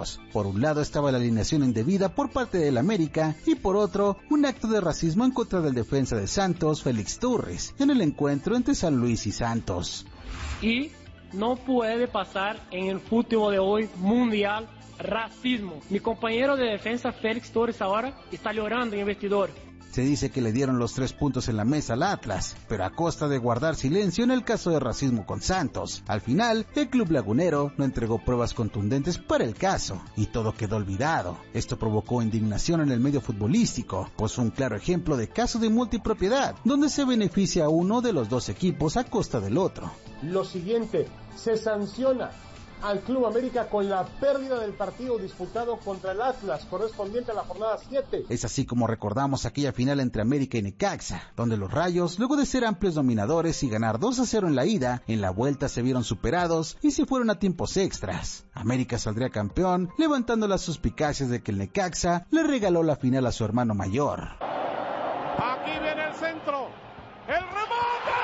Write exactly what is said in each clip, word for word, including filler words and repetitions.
motivos. Por un lado estaba la alineación indebida por parte del América y por otro, un acto de racismo en contra del defensa de Santos, Félix Torres, en el encuentro entre San Luis y Santos. Y no puede pasar en el fútbol de hoy mundial racismo. Mi compañero de defensa Félix Torres ahora está llorando en el vestidor. Se dice que le dieron los tres puntos en la mesa al Atlas, pero a costa de guardar silencio en el caso de racismo con Santos. Al final, el club lagunero no entregó pruebas contundentes para el caso, y todo quedó olvidado. Esto provocó indignación en el medio futbolístico, pues fue un claro ejemplo de caso de multipropiedad, donde se beneficia a uno de los dos equipos a costa del otro. Lo siguiente, se sanciona al Club América con la pérdida del partido disputado contra el Atlas, correspondiente a la jornada siete. Es así como recordamos aquella final entre América y Necaxa, donde los Rayos, luego de ser amplios dominadores y ganar dos a cero en la ida, en la vuelta se vieron superados y se fueron a tiempos extras. América saldría campeón, levantando las suspicacias de que el Necaxa le regaló la final a su hermano mayor. Aquí viene el centro, el remote.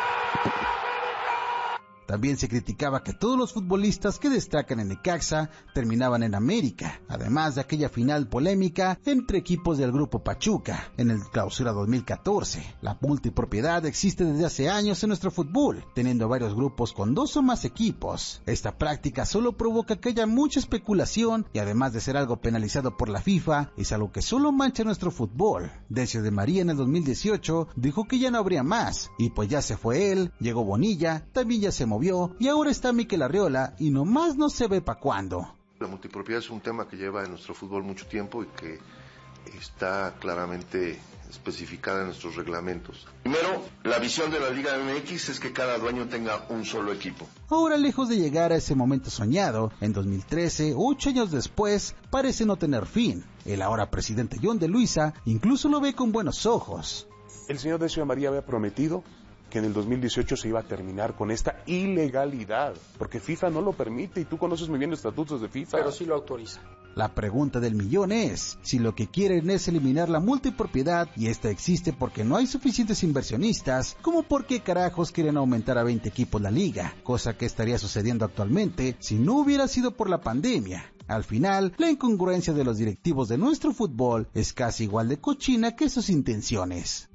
También se criticaba que todos los futbolistas que destacan en Necaxa terminaban en América, además de aquella final polémica entre equipos del Grupo Pachuca en el Clausura dos mil catorce. La multipropiedad existe desde hace años en nuestro fútbol, teniendo varios grupos con dos o más equipos. Esta práctica solo provoca que haya mucha especulación y además de ser algo penalizado por la FIFA, es algo que solo mancha nuestro fútbol. Decio de María en el dos mil dieciocho dijo que ya no habría más, y pues ya se fue él, llegó Bonilla, también ya se movió y ahora está Mikel Arriola y nomás no se ve pa' cuándo. La multipropiedad es un tema que lleva en nuestro fútbol mucho tiempo y que está claramente especificada en nuestros reglamentos. Primero, la visión de la Liga M X es que cada dueño tenga un solo equipo. Ahora, lejos de llegar a ese momento soñado, en dos mil trece, ocho años después, parece no tener fin. El ahora presidente John de Luisa incluso lo ve con buenos ojos. El señor Decio de María había prometido que en el dos mil dieciocho se iba a terminar con esta ilegalidad, porque FIFA no lo permite y tú conoces muy bien los estatutos de FIFA. Pero sí lo autoriza. La pregunta del millón es, si lo que quieren es eliminar la multipropiedad y esta existe porque no hay suficientes inversionistas, ¿cómo por qué carajos quieren aumentar a veinte equipos la liga? Cosa que estaría sucediendo actualmente si no hubiera sido por la pandemia. Al final, la incongruencia de los directivos de nuestro fútbol es casi igual de cochina que sus intenciones.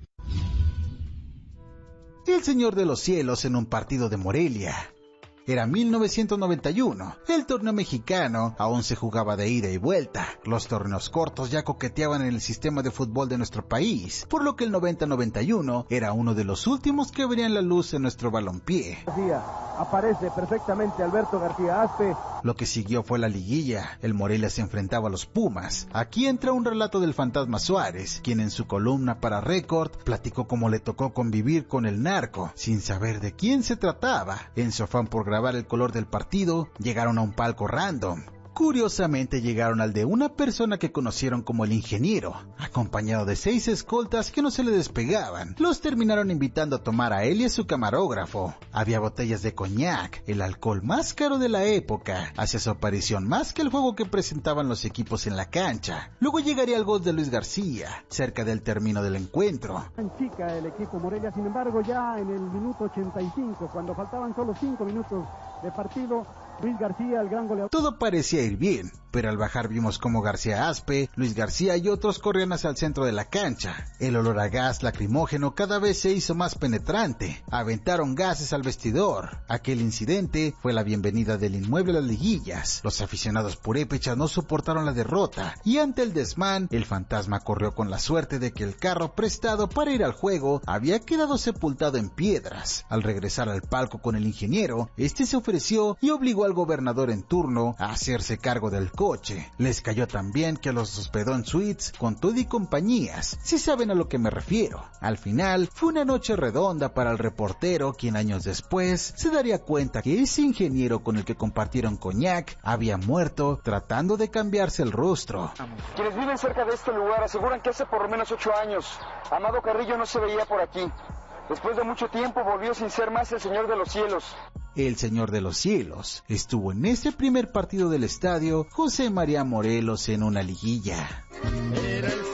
El Señor de los Cielos en un partido de Morelia. Era mil novecientos noventa y uno, el torneo mexicano aún se jugaba de ida y vuelta, los torneos cortos ya coqueteaban en el sistema de fútbol de nuestro país, por lo que el noventa noventa y uno era uno de los últimos que verían la luz en nuestro balompié. Aparece perfectamente Alberto García Aspe. Lo que siguió fue la liguilla, el Morelia se enfrentaba a los Pumas. Aquí entra un relato del fantasma Suárez, quien en su columna para Récord platicó cómo le tocó convivir con el narco, sin saber de quién se trataba. En su afán por grabar el color del partido, llegaron a un palco random. Curiosamente llegaron al de una persona que conocieron como el ingeniero, acompañado de seis escoltas que no se le despegaban. Los terminaron invitando a tomar a él y a su camarógrafo. Había botellas de coñac, el alcohol más caro de la época. Hacía su aparición más que el juego que presentaban los equipos en la cancha. Luego llegaría el gol de Luis García, cerca del término del encuentro. Chica el equipo Morelia, sin embargo, ya en el minuto ochenta y cinco, cuando faltaban solo cinco minutos de partido, Luis García, el gran goleador. Todo parecía ir bien, pero al bajar vimos como García Aspe, Luis García y otros corrían hacia el centro de la cancha. El olor a gas lacrimógeno cada vez se hizo más penetrante. Aventaron gases al vestidor. Aquel incidente fue la bienvenida del inmueble a las liguillas. Los aficionados purépechas no soportaron la derrota y ante el desmán, el fantasma corrió con la suerte de que el carro prestado para ir al juego había quedado sepultado en piedras. Al regresar al palco con el ingeniero, este se ofreció y obligó al gobernador en turno a hacerse cargo del coche. Les cayó tan bien que los hospedó en suites con todo y compañías, si saben a lo que me refiero. Al final, fue una noche redonda para el reportero, quien años después se daría cuenta que ese ingeniero con el que compartieron coñac había muerto tratando de cambiarse el rostro. Quienes viven cerca de este lugar aseguran que hace por lo menos ocho años Amado Carrillo no se veía por aquí. Después de mucho tiempo volvió sin ser más el Señor de los Cielos. El Señor de los Cielos estuvo en ese primer partido del estadio José María Morelos en una liguilla. Era el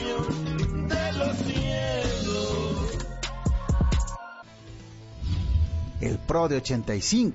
Señor de los Cielos. El Pro de ochenta y cinco.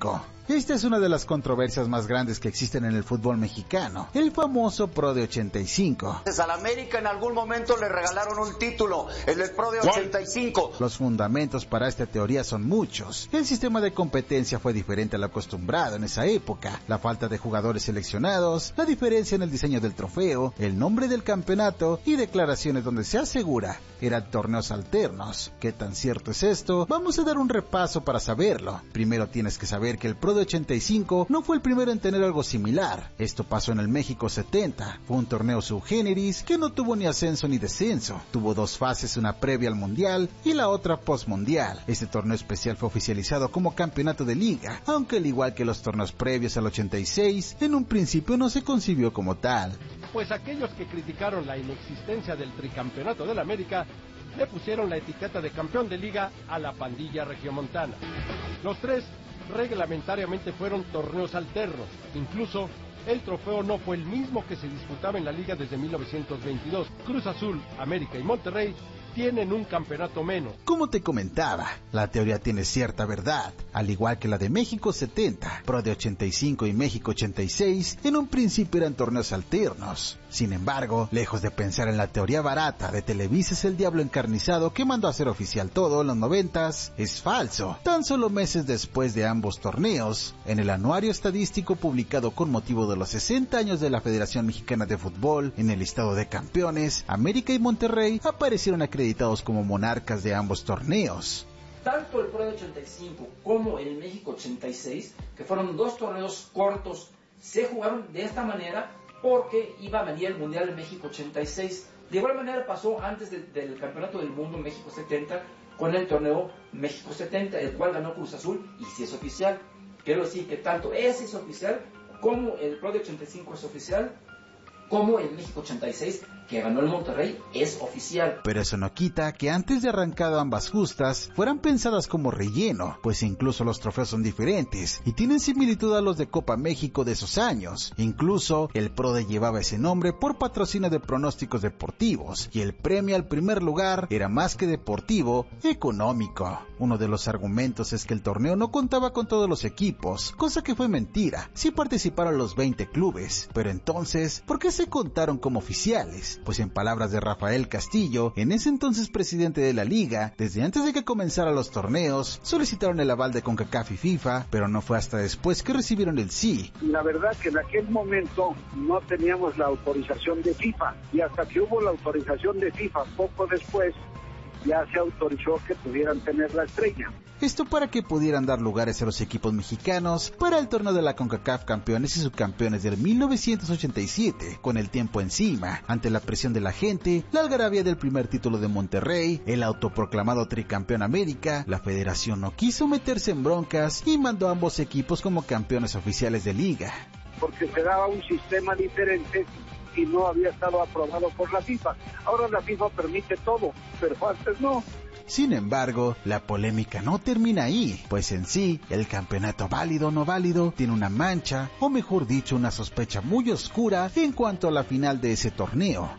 Esta es una de las controversias más grandes que existen en el fútbol mexicano, el famoso Pro de ochenta y cinco. Al América en algún momento le regalaron un título, el del Pro de ochenta y cinco. Los fundamentos para esta teoría son muchos. El sistema de competencia fue diferente al acostumbrado en esa época, la falta de jugadores seleccionados, la diferencia en el diseño del trofeo, el nombre del campeonato y declaraciones donde se asegura eran torneos alternos. ¿Qué tan cierto es esto? Vamos a dar un repaso para saberlo. Primero tienes que saber que el Pro de ochenta y cinco no fue el primero en tener algo similar. Esto pasó en el México setenta. Fue un torneo subgéneris que no tuvo ni ascenso ni descenso. Tuvo dos fases, una previa al Mundial y la otra post-Mundial. Este torneo especial fue oficializado como campeonato de liga, aunque al igual que los torneos previos al ochenta y seis, en un principio no se concibió como tal. Pues aquellos que criticaron la inexistencia del tricampeonato del América le pusieron la etiqueta de campeón de liga a la pandilla regiomontana. Los tres reglamentariamente fueron torneos alternos. Incluso el trofeo no fue el mismo que se disputaba en la liga desde mil novecientos veintidós. Cruz Azul, América y Monterrey tienen un campeonato menos. Como te comentaba, la teoría tiene cierta verdad, al igual que la de México setenta, Pro de ochenta y cinco y México ochenta y seis, en un principio eran torneos alternos. Sin embargo, lejos de pensar en la teoría barata de Televisa es el diablo encarnizado que mandó a hacer oficial todo en los noventas, es falso. Tan solo meses después de ambos torneos, en el anuario estadístico publicado con motivo de los sesenta años de la Federación Mexicana de Fútbol, en el listado de campeones, América y Monterrey aparecieron acreditados como monarcas de ambos torneos. Tanto el Pro de ochenta y cinco como el México ochenta y seis, que fueron dos torneos cortos, se jugaron de esta manera porque iba a venir el Mundial de México ochenta y seis. De igual manera pasó antes de, del Campeonato del Mundo México setenta con el torneo México setenta, el cual ganó Cruz Azul y si es oficial. Quiero decir que tanto ese es oficial como el Pro de ochenta y cinco es oficial, como el México ochenta y seis que ganó el Monterrey es oficial. Pero eso no quita que antes de arrancado ambas justas fueran pensadas como relleno, pues incluso los trofeos son diferentes y tienen similitud a los de Copa México de esos años. Incluso el PRODE llevaba ese nombre por patrocinio de pronósticos deportivos y el premio al primer lugar era más que deportivo, económico. Uno de los argumentos es que el torneo no contaba con todos los equipos, cosa que fue mentira. Sí participaron los veinte clubes, pero entonces, ¿por qué se contaron como oficiales? Pues en palabras de Rafael Castillo, en ese entonces presidente de la liga, desde antes de que comenzaran los torneos, solicitaron el aval de CONCACAF y FIFA, pero no fue hasta después que recibieron el sí. La verdad que en aquel momento no teníamos la autorización de FIFA, y hasta que hubo la autorización de FIFA poco después, ya se autorizó que pudieran tener la estrella. Esto para que pudieran dar lugares a los equipos mexicanos para el torneo de la CONCACAF Campeones y Subcampeones del mil novecientos ochenta y siete, con el tiempo encima, ante la presión de la gente, la algarabía del primer título de Monterrey, el autoproclamado tricampeón América, la federación no quiso meterse en broncas y mandó a ambos equipos como campeones oficiales de liga. Porque se daba un sistema diferente y no había estado aprobado por la FIFA. Ahora la FIFA permite todo, pero antes no. Sin embargo, la polémica no termina ahí, pues en sí, el campeonato válido o no válido tiene una mancha, o mejor dicho, una sospecha muy oscura en cuanto a la final de ese torneo.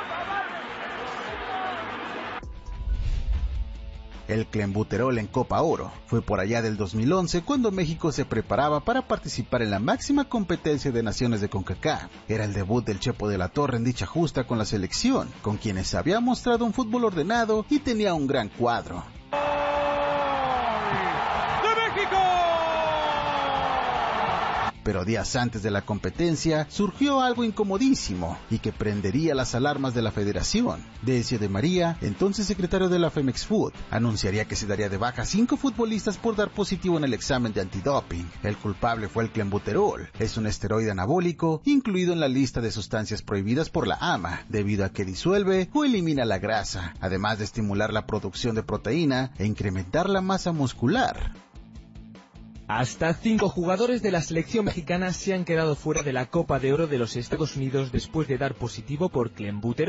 El clenbuterol en Copa Oro. Fue por allá del dos mil once cuando México se preparaba para participar en la máxima competencia de naciones de CONCACAF. Era el debut del Chepo de la Torre en dicha justa con la selección, con quienes había mostrado un fútbol ordenado y tenía un gran cuadro. Pero días antes de la competencia surgió algo incomodísimo y que prendería las alarmas de la federación. Decio de María, entonces secretario de la Femex Food, anunciaría que se daría de baja cinco futbolistas por dar positivo en el examen de antidoping. El culpable fue el clenbuterol. Es un esteroide anabólico incluido en la lista de sustancias prohibidas por la AMA, debido a que disuelve o elimina la grasa, además de estimular la producción de proteína e incrementar la masa muscular. Hasta cinco jugadores de la selección mexicana se han quedado fuera de la Copa de Oro de los Estados Unidos después de dar positivo por clenbuterol.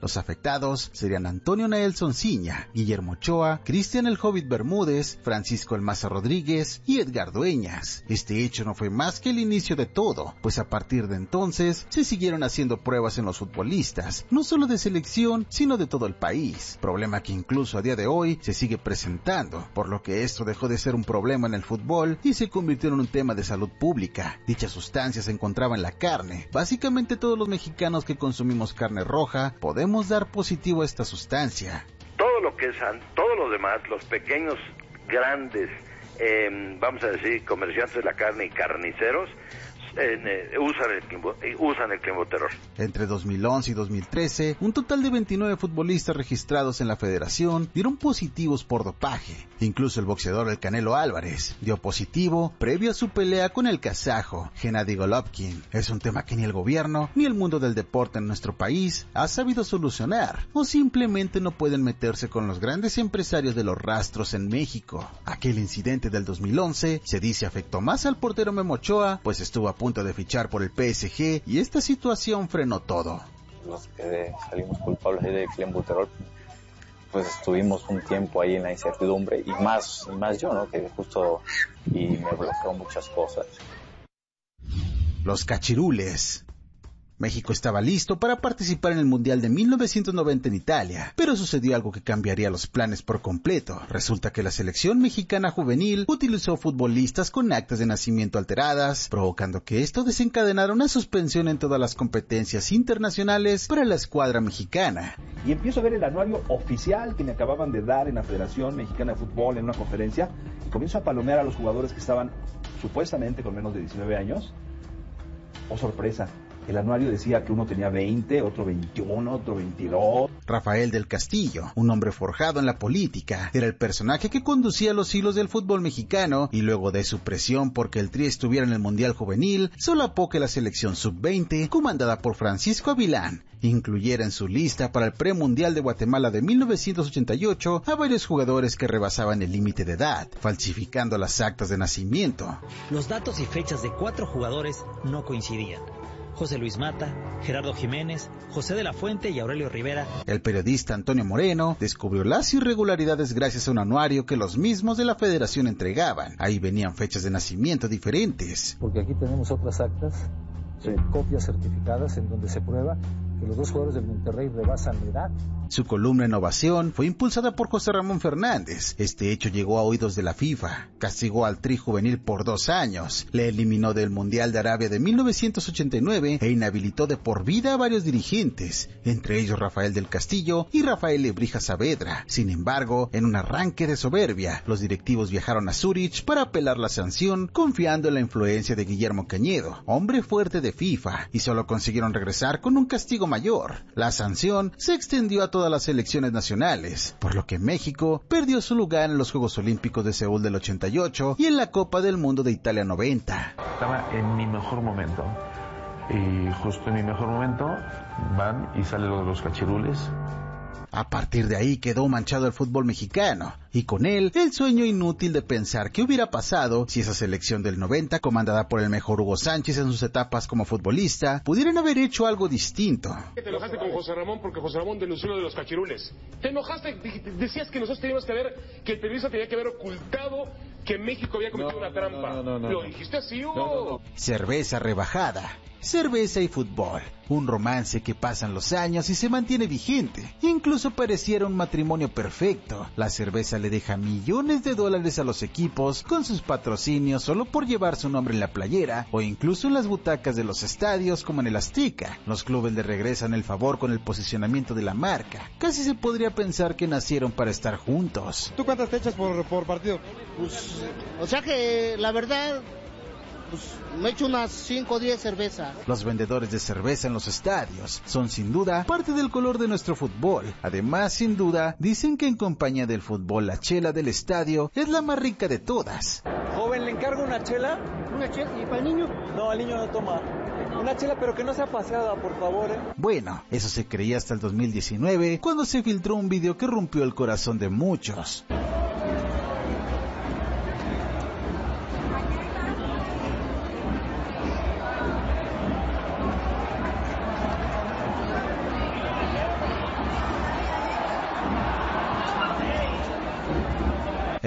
Los afectados serían Antonio Naelson Ciña, Guillermo Ochoa, Cristian el Hobbit Bermúdez, Francisco el Maza Rodríguez y Edgar Dueñas. Este hecho no fue más que el inicio de todo, pues a partir de entonces se siguieron haciendo pruebas en los futbolistas, no solo de selección, sino de todo el país, problema que incluso a día de hoy se sigue presentando, por lo que esto dejó de ser un problema en el fútbol y se convirtió en un tema de salud pública. Dicha sustancia se encontraba en la carne. Básicamente todos los mexicanos que consumimos carne roja podemos dar positivo a esta sustancia. Todo lo que es, todos los demás, los pequeños, grandes, eh, vamos a decir, comerciantes de la carne y carniceros, En, eh, usan, el, usan el clenbuterol. Entre dos mil once y dos mil trece, un total de veintinueve futbolistas registrados en la federación dieron positivos por dopaje. Incluso el boxeador El Canelo Álvarez dio positivo previo a su pelea con el kazajo Gennady Golovkin. Es un tema que ni el gobierno ni el mundo del deporte en nuestro país ha sabido solucionar, o simplemente no pueden meterse con los grandes empresarios de los rastros en México. Aquel incidente del dos mil once se dice afectó más al portero Memo Ochoa, pues estuvo a punto de fichar por el P S G y esta situación frenó todo. Los que salimos culpables de clenbuterol, pues estuvimos un tiempo ahí en la incertidumbre, y más, y más yo, ¿no? Que justo y me bloqueó muchas cosas. Los cachirules. México estaba listo para participar en el Mundial de mil novecientos noventa en Italia, pero sucedió algo que cambiaría los planes por completo. Resulta que la selección mexicana juvenil utilizó futbolistas con actas de nacimiento alteradas, provocando que esto desencadenara una suspensión en todas las competencias internacionales para la escuadra mexicana. Y empiezo a ver el anuario oficial que me acababan de dar en la Federación Mexicana de Fútbol en una conferencia, y comienzo a palomear a los jugadores que estaban supuestamente con menos de diecinueve años. Oh, sorpresa. El anuario decía que uno tenía veinte, otro veintiuno, otro veintidós. Rafael del Castillo, un hombre forjado en la política, era el personaje que conducía los hilos del fútbol mexicano, y luego de su presión porque el Tri estuviera en el Mundial Juvenil, solapó que la selección sub veinte, comandada por Francisco Avilán, incluyera en su lista para el premundial de Guatemala de mil novecientos ochenta y ocho a varios jugadores que rebasaban el límite de edad, falsificando las actas de nacimiento. Los datos y fechas de cuatro jugadores no coincidían: José Luis Mata, Gerardo Jiménez, José de la Fuente y Aurelio Rivera. El periodista Antonio Moreno descubrió las irregularidades gracias a un anuario que los mismos de la federación entregaban. Ahí venían fechas de nacimiento diferentes. Porque aquí tenemos otras actas, sí, copias certificadas en donde se prueba que los dos jugadores del Monterrey rebasan la edad. Su columna Innovación fue impulsada por José Ramón Fernández. Este hecho llegó a oídos de la FIFA. Castigó al Tri juvenil por dos años. Le eliminó del Mundial de Arabia de mil novecientos ochenta y nueve e inhabilitó de por vida a varios dirigentes, entre ellos Rafael del Castillo y Rafael Lebrija Saavedra. Sin embargo, en un arranque de soberbia, los directivos viajaron a Zúrich para apelar la sanción, confiando en la influencia de Guillermo Cañedo, hombre fuerte de FIFA, y solo consiguieron regresar con un castigo mayor. La sanción se extendió a todas las selecciones nacionales, por lo que México perdió su lugar en los Juegos Olímpicos de Seúl del ochenta y ocho y en la Copa del Mundo de Italia noventa. Estaba en mi mejor momento, y justo en mi mejor momento van y salen los, los cachirules. A partir de ahí quedó manchado el fútbol mexicano, y con él el sueño inútil de pensar qué hubiera pasado si esa selección del noventa, comandada por el mejor Hugo Sánchez en sus etapas como futbolista, pudieran haber hecho algo distinto. Te enojaste con José Ramón porque José Ramón denunció lo de los cachirules. Te enojaste, decías que nosotros teníamos que ver, que el periodista tenía que haber ocultado que México había cometido no, una trampa. No, no, no, ¿Lo dijiste así, Hugo? No, no, no. Cerveza rebajada. Cerveza y fútbol, un romance que pasan los años y se mantiene vigente. Incluso pareciera un matrimonio perfecto. La cerveza le deja millones de dólares a los equipos con sus patrocinios solo por llevar su nombre en la playera, o incluso en las butacas de los estadios como en el Azteca. Los clubes le regresan el favor con el posicionamiento de la marca. Casi se podría pensar que nacieron para estar juntos. ¿Tú cuántas te echas por, por partido? Pues, o sea que la verdad... Pues me echo unas cinco o diez cervezas. Los vendedores de cerveza en los estadios son sin duda parte del color de nuestro fútbol. Además, sin duda, dicen que en compañía del fútbol la chela del estadio es la más rica de todas. Joven, ¿le encargo una chela? ¿Una chela? ¿Y para el niño? No, el niño no toma. Una chela, pero que no sea paseada, por favor, ¿eh? Bueno, eso se creía hasta el dos mil diecinueve, cuando se filtró un video que rompió el corazón de muchos.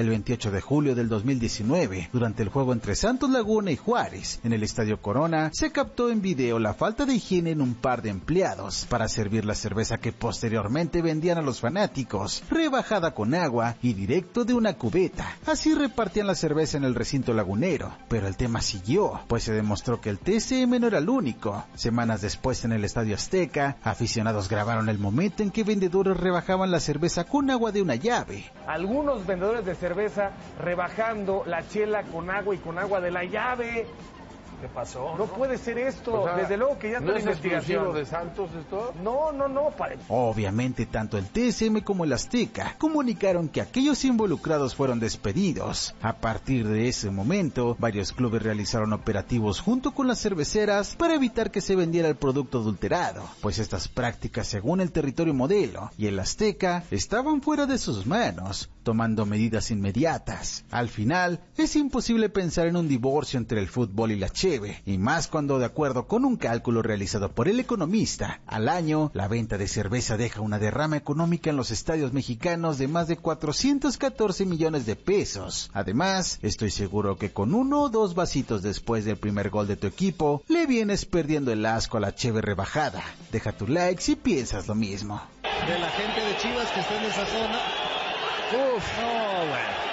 El veintiocho de julio del dos mil diecinueve, durante el juego entre Santos Laguna y Juárez, en el Estadio Corona, se captó en video la falta de higiene en un par de empleados para servir la cerveza que posteriormente vendían a los fanáticos, rebajada con agua y directo de una cubeta. Así repartían la cerveza en el recinto lagunero, pero el tema siguió, pues se demostró que el T C M no era el único. Semanas después, en el Estadio Azteca, aficionados grabaron el momento en que vendedores rebajaban la cerveza con agua de una llave. Algunos vendedores de cerveza rebajando la chela con agua y con agua de la llave. ¿Qué pasó? No puede ser esto. O sea, desde luego que ya está la investigación. ¿No es exclusivo de Santos esto? No, no, no. Para... Obviamente, tanto el T S M como el Azteca comunicaron que aquellos involucrados fueron despedidos. A partir de ese momento, varios clubes realizaron operativos junto con las cerveceras para evitar que se vendiera el producto adulterado, pues estas prácticas, según el Territorio Modelo y el Azteca, estaban fuera de sus manos, tomando medidas inmediatas. Al final, es imposible pensar en un divorcio entre el fútbol y la cheve, y más cuando, de acuerdo con un cálculo realizado por El Economista, al año la venta de cerveza deja una derrama económica en los estadios mexicanos de más de cuatrocientos catorce millones de pesos. Además, estoy seguro que con uno o dos vasitos después del primer gol de tu equipo, le vienes perdiendo el asco a la cheve rebajada. Deja tu like si piensas lo mismo. De la gente de Chivas que está en esa zona. Uf, no, bueno.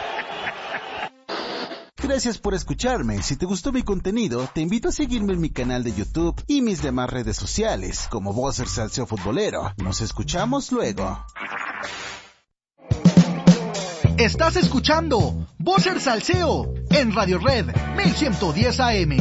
Gracias por escucharme. Si te gustó mi contenido, te invito a seguirme en mi canal de YouTube y mis demás redes sociales, como Bozzer Salseo Futbolero. Nos escuchamos luego. Estás escuchando Bozzer Salseo en Radio Red mil ciento diez A M.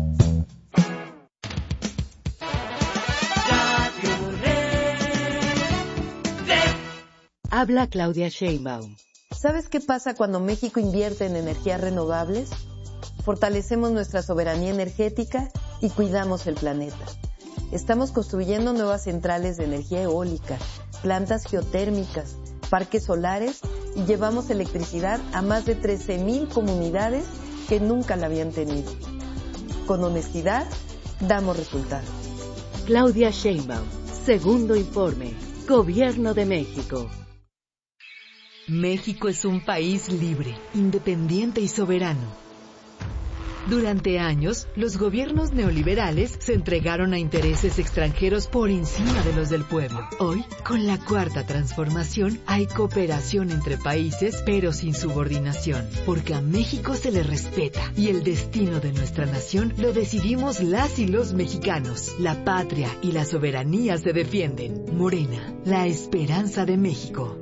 Habla Claudia Sheinbaum. ¿Sabes qué pasa cuando México invierte en energías renovables? Fortalecemos nuestra soberanía energética y cuidamos el planeta. Estamos construyendo nuevas centrales de energía eólica, plantas geotérmicas, parques solares y llevamos electricidad a más de trece mil comunidades que nunca la habían tenido. Con honestidad, damos resultados. Claudia Sheinbaum, segundo informe, Gobierno de México. México es un país libre, independiente y soberano. Durante años, los gobiernos neoliberales se entregaron a intereses extranjeros por encima de los del pueblo. Hoy, con la cuarta transformación, hay cooperación entre países, pero sin subordinación, porque a México se le respeta y el destino de nuestra nación lo decidimos las y los mexicanos. La patria y la soberanía se defienden. Morena, la esperanza de México.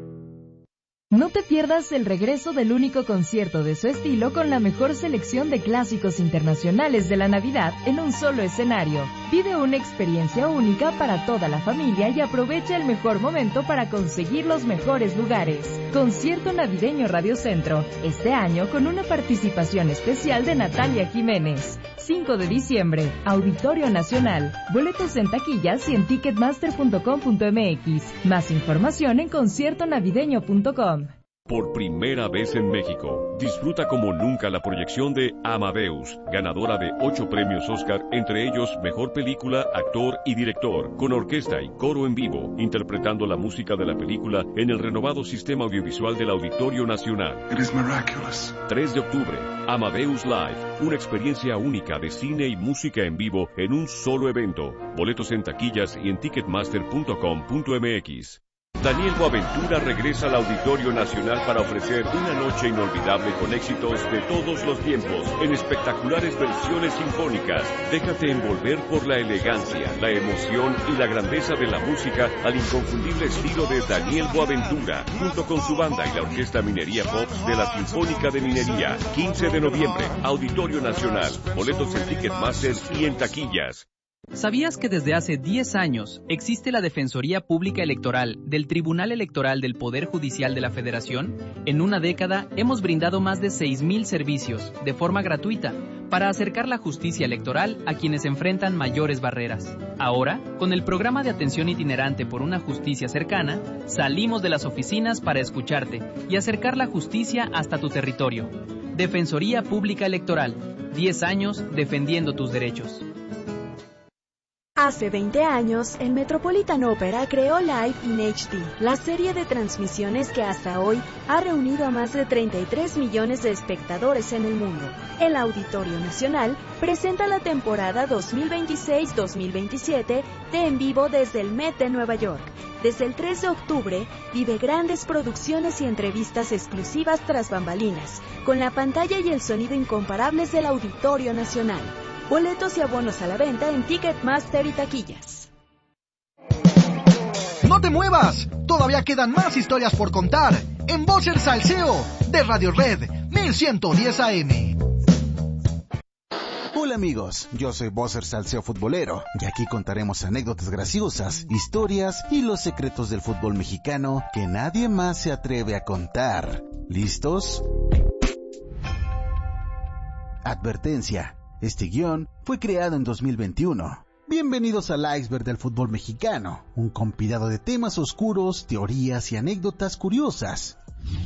No te pierdas el regreso del único concierto de su estilo con la mejor selección de clásicos internacionales de la Navidad en un solo escenario. Vive una experiencia única para toda la familia y aprovecha el mejor momento para conseguir los mejores lugares. Concierto Navideño Radio Centro, este año con una participación especial de Natalia Jiménez. cinco de diciembre, Auditorio Nacional. Boletos en taquillas y en ticketmaster punto com punto m x. Más información en concierto navideño punto com. Por primera vez en México, disfruta como nunca la proyección de Amadeus, ganadora de ocho premios Oscar, entre ellos Mejor Película, Actor y Director, con orquesta y coro en vivo, interpretando la música de la película en el renovado sistema audiovisual del Auditorio Nacional. It is miraculous. tres de octubre, Amadeus Live, una experiencia única de cine y música en vivo en un solo evento. Boletos en taquillas y en ticketmaster punto com punto m x. Daniel Boaventura regresa al Auditorio Nacional para ofrecer una noche inolvidable con éxitos de todos los tiempos, en espectaculares versiones sinfónicas. Déjate envolver por la elegancia, la emoción y la grandeza de la música al inconfundible estilo de Daniel Boaventura, junto con su banda y la Orquesta Minería Pop de la Sinfónica de Minería. quince de noviembre, Auditorio Nacional. Boletos en Ticketmaster y en taquillas. ¿Sabías que desde hace diez años existe la Defensoría Pública Electoral del Tribunal Electoral del Poder Judicial de la Federación? En una década hemos brindado más de seis mil servicios de forma gratuita para acercar la justicia electoral a quienes enfrentan mayores barreras. Ahora, con el programa de atención itinerante por una justicia cercana, salimos de las oficinas para escucharte y acercar la justicia hasta tu territorio. Defensoría Pública Electoral, diez años defendiendo tus derechos. Hace veinte años, el Metropolitan Opera creó Live in H D, la serie de transmisiones que hasta hoy ha reunido a más de treinta y tres millones de espectadores en el mundo. El Auditorio Nacional presenta la temporada dos mil veintiséis dos mil veintisiete de En Vivo desde el Met de Nueva York. Desde el tres de octubre, vive grandes producciones y entrevistas exclusivas tras bambalinas, con la pantalla y el sonido incomparables del Auditorio Nacional. Boletos y abonos a la venta en Ticketmaster y taquillas. ¡No te muevas! Todavía quedan más historias por contar en Voces Salseo de Radio Red mil ciento diez A M. Hola amigos, yo soy Voces Salseo Futbolero y aquí contaremos anécdotas graciosas, historias y los secretos del fútbol mexicano que nadie más se atreve a contar. ¿Listos? Advertencia. Este guión fue creado en dos mil veintiuno. Bienvenidos al iceberg del fútbol mexicano, un compilado de temas oscuros, teorías y anécdotas curiosas.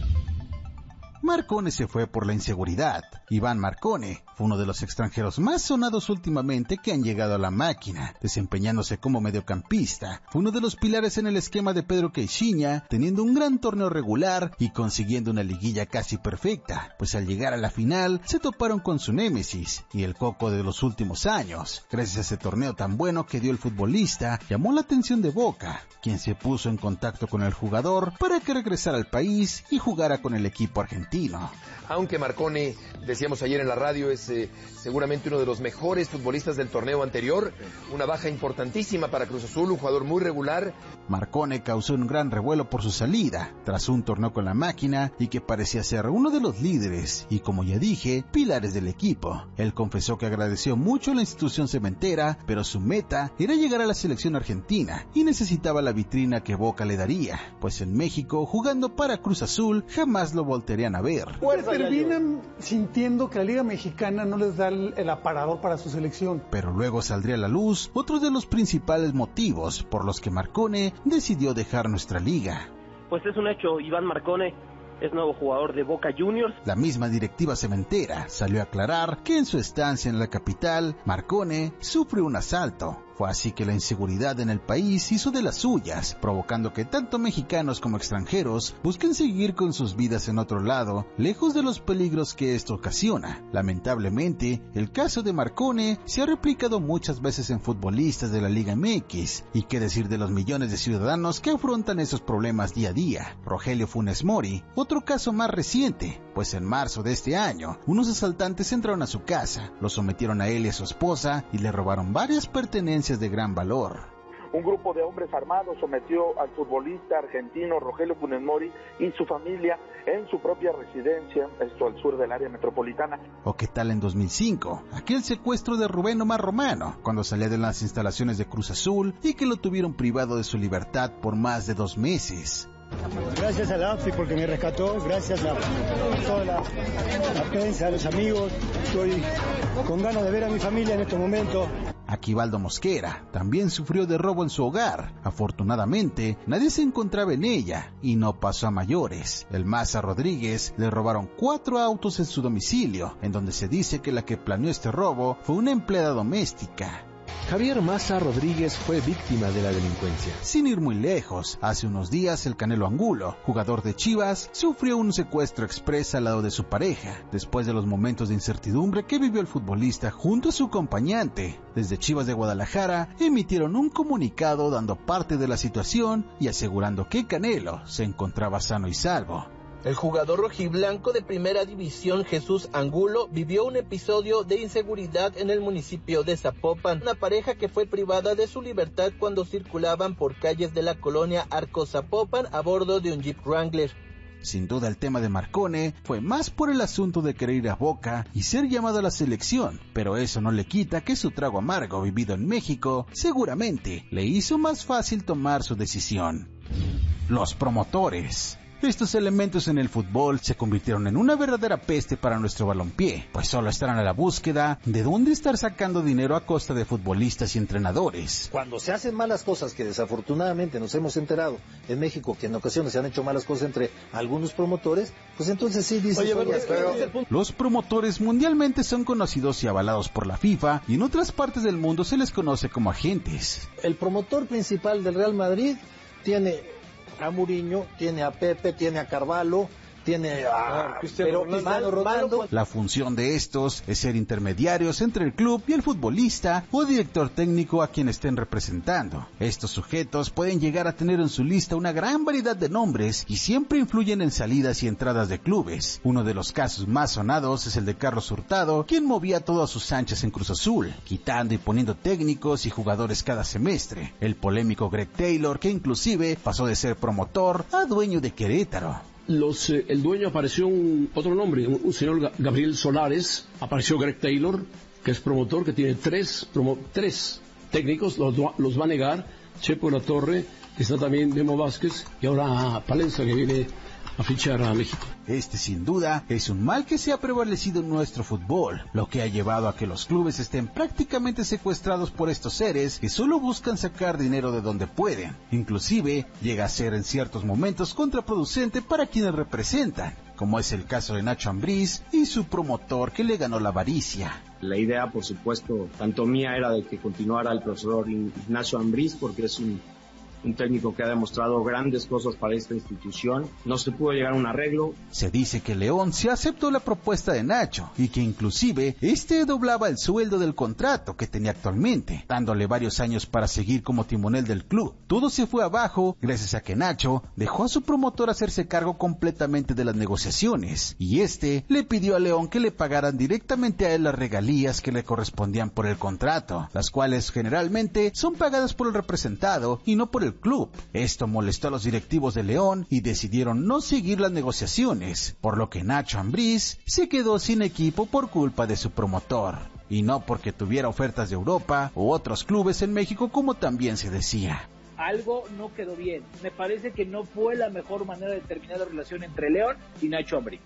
Marcone se fue por la inseguridad. Iván Marcone fue uno de los extranjeros más sonados últimamente que han llegado a la máquina, desempeñándose como mediocampista. Fue uno de los pilares en el esquema de Pedro Caixinha, teniendo un gran torneo regular y consiguiendo una liguilla casi perfecta, pues al llegar a la final se toparon con su némesis y el coco de los últimos años. Gracias a ese torneo tan bueno que dio el futbolista, llamó la atención de Boca, quien se puso en contacto con el jugador para que regresara al país y jugara con el equipo argentino. Aunque Marcone, decíamos ayer en la radio, es eh, seguramente uno de los mejores futbolistas del torneo anterior, una baja importantísima para Cruz Azul, un jugador muy regular. Marcone causó un gran revuelo por su salida, tras un torneo con la máquina y que parecía ser uno de los líderes y, como ya dije, pilares del equipo. Él confesó que agradeció mucho a la institución cementera, pero su meta era llegar a la selección argentina y necesitaba la vitrina que Boca le daría, pues en México, jugando para Cruz Azul, jamás lo voltearían a ver. Terminan sintiendo que la Liga Mexicana no les da el, el aparador para su selección. Pero luego saldría a la luz otro de los principales motivos por los que Marcone decidió dejar nuestra liga. Pues es un hecho, Iván Marcone es nuevo jugador de Boca Juniors. La misma directiva cementera salió a aclarar que en su estancia en la capital, Marcone sufrió un asalto. Fue así que la inseguridad en el país hizo de las suyas, provocando que tanto mexicanos como extranjeros busquen seguir con sus vidas en otro lado, lejos de los peligros que esto ocasiona. Lamentablemente, el caso de Marcone se ha replicado muchas veces en futbolistas de la Liga M X, y qué decir de los millones de ciudadanos que afrontan esos problemas día a día. Rogelio Funes Mori, otro caso más reciente, pues en marzo de este año, unos asaltantes entraron a su casa, lo sometieron a él y a su esposa y le robaron varias pertenencias de gran valor. Un grupo de hombres armados sometió al futbolista argentino Rogelio Funes Mori y su familia en su propia residencia, esto al sur del área metropolitana. ¿O qué tal en dos mil cinco? Aquel secuestro de Rubén Omar Romano, cuando salía de las instalaciones de Cruz Azul y que lo tuvieron privado de su libertad por más de dos meses. Gracias a la A F I porque me rescató, gracias a toda la, la prensa, a los amigos. Estoy con ganas de ver a mi familia en estos momentos. Aquivaldo Mosquera también sufrió de robo en su hogar. Afortunadamente, nadie se encontraba en ella y no pasó a mayores. El Maza Rodríguez le robaron cuatro autos en su domicilio, en donde se dice que la que planeó este robo fue una empleada doméstica. Javier Maza Rodríguez fue víctima de la delincuencia. Sin ir muy lejos, hace unos días el Canelo Angulo, jugador de Chivas, sufrió un secuestro exprés al lado de su pareja, después de los momentos de incertidumbre que vivió el futbolista junto a su acompañante. Desde Chivas de Guadalajara emitieron un comunicado dando parte de la situación y asegurando que Canelo se encontraba sano y salvo. El jugador rojiblanco de Primera División Jesús Angulo vivió un episodio de inseguridad en el municipio de Zapopan. Una pareja que fue privada de su libertad cuando circulaban por calles de la colonia Arco Zapopan a bordo de un Jeep Wrangler. Sin duda el tema de Marcone fue más por el asunto de querer ir a Boca y ser llamado a la selección, pero eso no le quita que su trago amargo vivido en México seguramente le hizo más fácil tomar su decisión. Los promotores. Estos elementos en el fútbol se convirtieron en una verdadera peste para nuestro balompié, pues solo estarán a la búsqueda de dónde estar sacando dinero a costa de futbolistas y entrenadores. Cuando se hacen malas cosas, que desafortunadamente nos hemos enterado en México, que en ocasiones se han hecho malas cosas entre algunos promotores, pues entonces sí dices... Oye, oye, pero... Los promotores mundialmente son conocidos y avalados por la FIFA, y en otras partes del mundo se les conoce como agentes. El promotor principal del Real Madrid tiene a Mourinho, tiene a Pepe, tiene a Carvalho, tiene a Cristiano Ronaldo. La función de estos es ser intermediarios entre el club y el futbolista o director técnico a quien estén representando. Estos sujetos pueden llegar a tener en su lista una gran variedad de nombres y siempre influyen en salidas y entradas de clubes. Uno de los casos más sonados es el de Carlos Hurtado, quien movía todo a sus anchas en Cruz Azul, quitando y poniendo técnicos y jugadores cada semestre. El polémico Greg Taylor, que inclusive pasó de ser promotor a dueño de Querétaro. Los, eh, el dueño apareció un otro nombre, un, un señor Gabriel Solares, apareció Greg Taylor, que es promotor, que tiene tres, promo, tres técnicos, los, los va a negar, Chepo La Torre, que está también Memo Vázquez, y ahora Palencia, que viene a fichar a México. Este sin duda es un mal que se ha prevalecido en nuestro fútbol, lo que ha llevado a que los clubes estén prácticamente secuestrados por estos seres que solo buscan sacar dinero de donde pueden. Inclusive llega a ser en ciertos momentos contraproducente para quienes representan, como es el caso de Nacho Ambriz y su promotor que le ganó la avaricia. La idea, por supuesto, tanto mía era de que continuara el profesor Ignacio Ambriz, porque es un un técnico que ha demostrado grandes cosas para esta institución. No se pudo llegar a un arreglo. Se dice que León se aceptó la propuesta de Nacho y que inclusive este doblaba el sueldo del contrato que tenía actualmente, dándole varios años para seguir como timonel del club. Todo se fue abajo gracias a que Nacho dejó a su promotor hacerse cargo completamente de las negociaciones, y este le pidió a León que le pagaran directamente a él las regalías que le correspondían por el contrato, las cuales generalmente son pagadas por el representado y no por el club. Esto molestó a los directivos de León y decidieron no seguir las negociaciones, por lo que Nacho Ambriz se quedó sin equipo por culpa de su promotor, y no porque tuviera ofertas de Europa u otros clubes en México como también se decía. Algo no quedó bien. Me parece que no fue la mejor manera de terminar la relación entre León y Nacho Ambriz.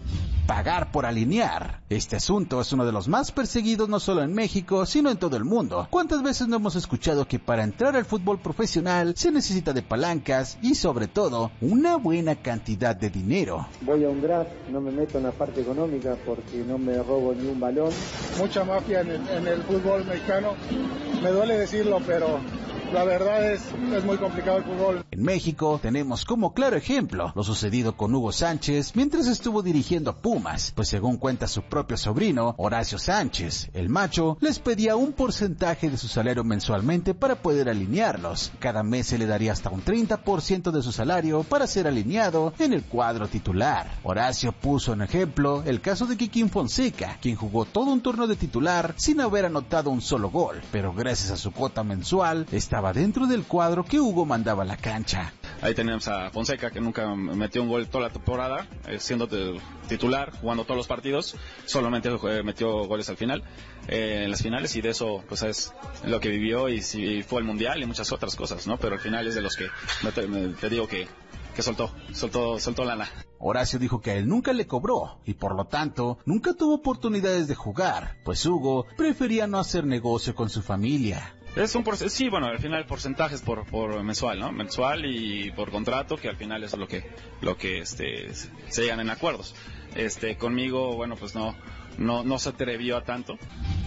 Pagar por alinear. Este asunto es uno de los más perseguidos no solo en México, sino en todo el mundo. ¿Cuántas veces no hemos escuchado que para entrar al fútbol profesional se necesita de palancas y sobre todo una buena cantidad de dinero? Voy a un draft, no me meto en la parte económica porque no me robo ni un balón. Mucha mafia en el, en el fútbol mexicano. Me duele decirlo, pero la verdad es, es muy complicado el fútbol. En México tenemos como claro ejemplo lo sucedido con Hugo Sánchez mientras estuvo dirigiendo a Pumas, pues según cuenta su propio sobrino, Horacio Sánchez, el macho les pedía un porcentaje de su salario mensualmente para poder alinearlos. Cada mes se le daría hasta un treinta por ciento de su salario para ser alineado en el cuadro titular. Horacio puso en ejemplo el caso de Kikín Fonseca, quien jugó todo un torneo de titular sin haber anotado un solo gol, pero gracias a su cuota mensual estaba dentro del cuadro que Hugo mandaba a la cancha. Ahí tenemos a Fonseca, que nunca metió un gol toda la temporada, eh, siendo titular, jugando todos los partidos, solamente eh, metió goles al final, eh, en las finales, y de eso pues es lo que vivió, y, y fue el mundial y muchas otras cosas, ¿no? Pero al final es de los que me te, me, te digo que, que soltó, soltó, soltó lana. Horacio dijo que a él nunca le cobró y por lo tanto nunca tuvo oportunidades de jugar, pues Hugo prefería no hacer negocio con su familia. Es un porcentaje, sí, bueno, al final porcentajes por por mensual, ¿no? Mensual y por contrato, que al final es lo que lo que este se llegan en acuerdos. Este conmigo, bueno, pues no no no se atrevió a tanto.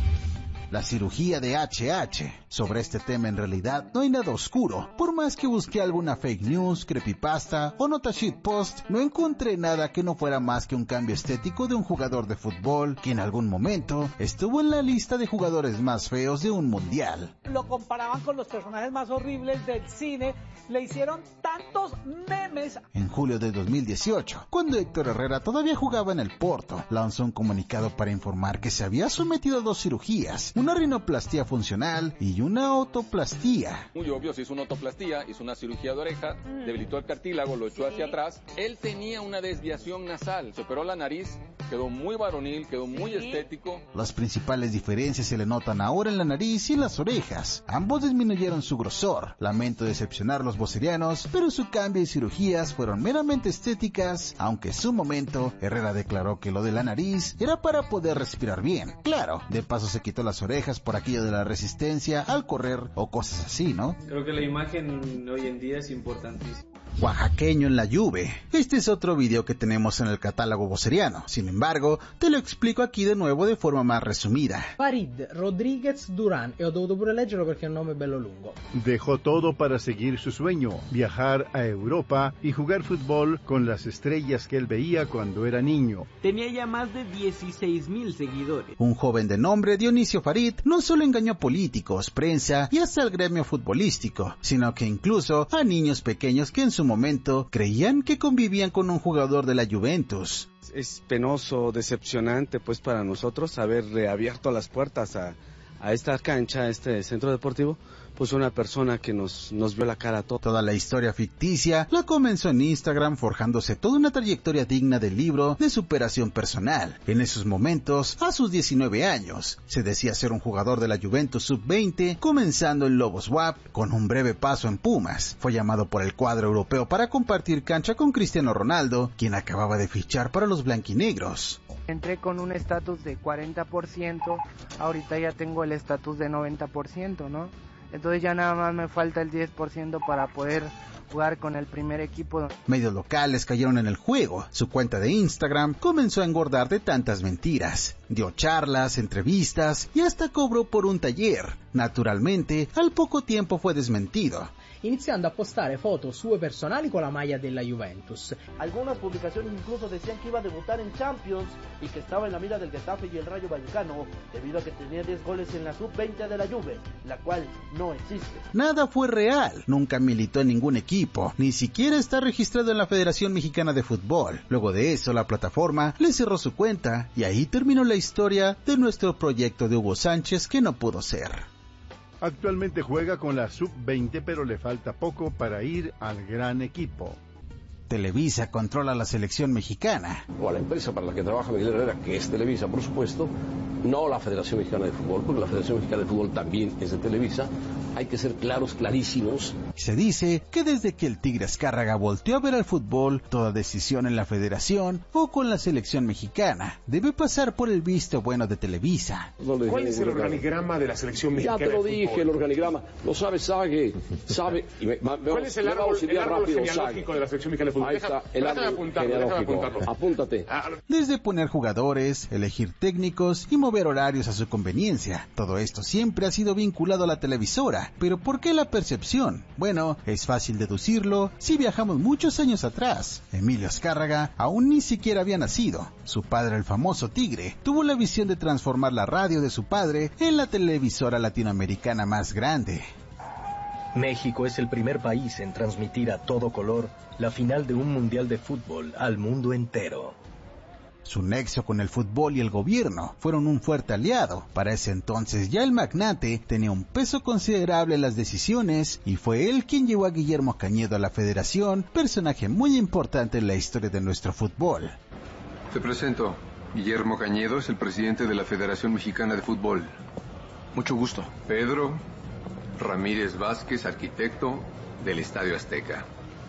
La cirugía de H H. Sobre este tema en realidad no hay nada oscuro. Por más que busqué alguna fake news, creepypasta o nota shitpost, no encontré nada que no fuera más que un cambio estético de un jugador de fútbol que en algún momento estuvo en la lista de jugadores más feos de un mundial. Lo comparaban con los personajes más horribles del cine, le hicieron tantos memes. En julio de dos mil dieciocho, cuando Héctor Herrera todavía jugaba en el Porto, lanzó un comunicado para informar que se había sometido a dos cirugías una rinoplastía funcional y una otoplastía. Muy obvio, se hizo una otoplastía, hizo una cirugía de oreja, debilitó el cartílago, lo echó hacia atrás. Él tenía una desviación nasal, se operó la nariz, quedó muy varonil, quedó muy estético. Las principales diferencias se le notan ahora en la nariz y en las orejas. Ambos disminuyeron su grosor. Lamento decepcionar a los vocerianos, pero su cambio y cirugías fueron meramente estéticas, aunque en su momento Herrera declaró que lo de la nariz era para poder respirar bien. Claro, de paso se quitó las orejas por aquello de la resistencia al correr o cosas así, ¿no? Creo que la imagen hoy en día es importantísima. Oaxaqueño en la Juve. Este es otro video que tenemos en el catálogo voceriano. Sin embargo, te lo explico aquí de nuevo de forma más resumida. Farid Rodríguez Durán. E ho dovuto pure leggerlo perché è un nome bello lungo. Dejó todo para seguir su sueño, viajar a Europa y jugar fútbol con las estrellas que él veía cuando era niño. Tenía ya más de dieciséis mil seguidores. Un joven de nombre Dionisio Farid no solo engañó a políticos, prensa y hasta el gremio futbolístico, sino que incluso a niños pequeños que en su momento creían que convivían con un jugador de la Juventus. Es penoso, decepcionante pues para nosotros haber reabierto las puertas a, a esta cancha, a este centro deportivo, pues una persona que nos, nos vio la cara a todos. Toda la historia ficticia la comenzó en Instagram forjándose toda una trayectoria digna del libro de superación personal. En esos momentos, a sus diecinueve años, se decía ser un jugador de la Juventus sub veinte, comenzando en Lobos W A P con un breve paso en Pumas. Fue llamado por el cuadro europeo para compartir cancha con Cristiano Ronaldo, quien acababa de fichar para los blanquinegros. Entré con un estatus de cuarenta por ciento, ahorita ya tengo el estatus de noventa por ciento, ¿no? Entonces ya nada más me falta el diez por ciento para poder jugar con el primer equipo. Medios locales cayeron en el juego. Su cuenta de Instagram comenzó a engordar de tantas mentiras. Dio charlas, entrevistas y hasta cobró por un taller. Naturalmente, al poco tiempo fue desmentido, iniziando a postare fotos sue personali con la maglia della Juventus. Algunas publicaciones incluso decían que iba a debutar en Champions y que estaba en la mira del Getafe y el Rayo Vallecano, debido a que tenía diez goles en la sub veinte de la Juve, la cual no existe. Nada fue real, nunca militó en ningún equipo, ni siquiera está registrado en la Federación Mexicana de Fútbol. Luego de eso, la plataforma le cerró su cuenta y ahí terminó la historia de nuestro proyecto de Hugo Sánchez que no pudo ser. Actualmente juega con la sub veinte, pero le falta poco para ir al gran equipo. Televisa controla la selección mexicana. O a la empresa para la que trabaja Miguel Herrera, que es Televisa, por supuesto, no la Federación Mexicana de Fútbol, porque la Federación Mexicana de Fútbol también es de Televisa. Hay que ser claros, clarísimos. Se dice que desde que el Tigre Azcárraga volteó a ver al fútbol, toda decisión en la Federación o con la selección mexicana debe pasar por el visto bueno de Televisa. No ¿Cuál es el organigrama de la selección mexicana? Ya te lo dije, el organigrama. Lo sabe Sague. Sabe. Y me, me, ¿Cuál es el árbol, el árbol rápido, genealógico de la selección mexicana de fútbol? Ahí está, el árbol genealógico. Apúntate. Desde poner jugadores, elegir técnicos y mover horarios a su conveniencia. Todo esto siempre ha sido vinculado a la televisora. Pero ¿por qué la percepción? Bueno, es fácil deducirlo si viajamos muchos años atrás. Emilio Azcárraga aún ni siquiera había nacido. Su padre, el famoso Tigre, tuvo la visión de transformar la radio de su padre en la televisora latinoamericana más grande. México es el primer país en transmitir a todo color la final de un mundial de fútbol al mundo entero. Su nexo con el fútbol y el gobierno fueron un fuerte aliado. Para ese entonces ya el magnate tenía un peso considerable en las decisiones y fue él quien llevó a Guillermo Cañedo a la federación, personaje muy importante en la historia de nuestro fútbol. Te presento, Guillermo Cañedo es el presidente de la Federación Mexicana de Fútbol. Mucho gusto. Pedro Ramírez Vázquez, arquitecto del Estadio Azteca.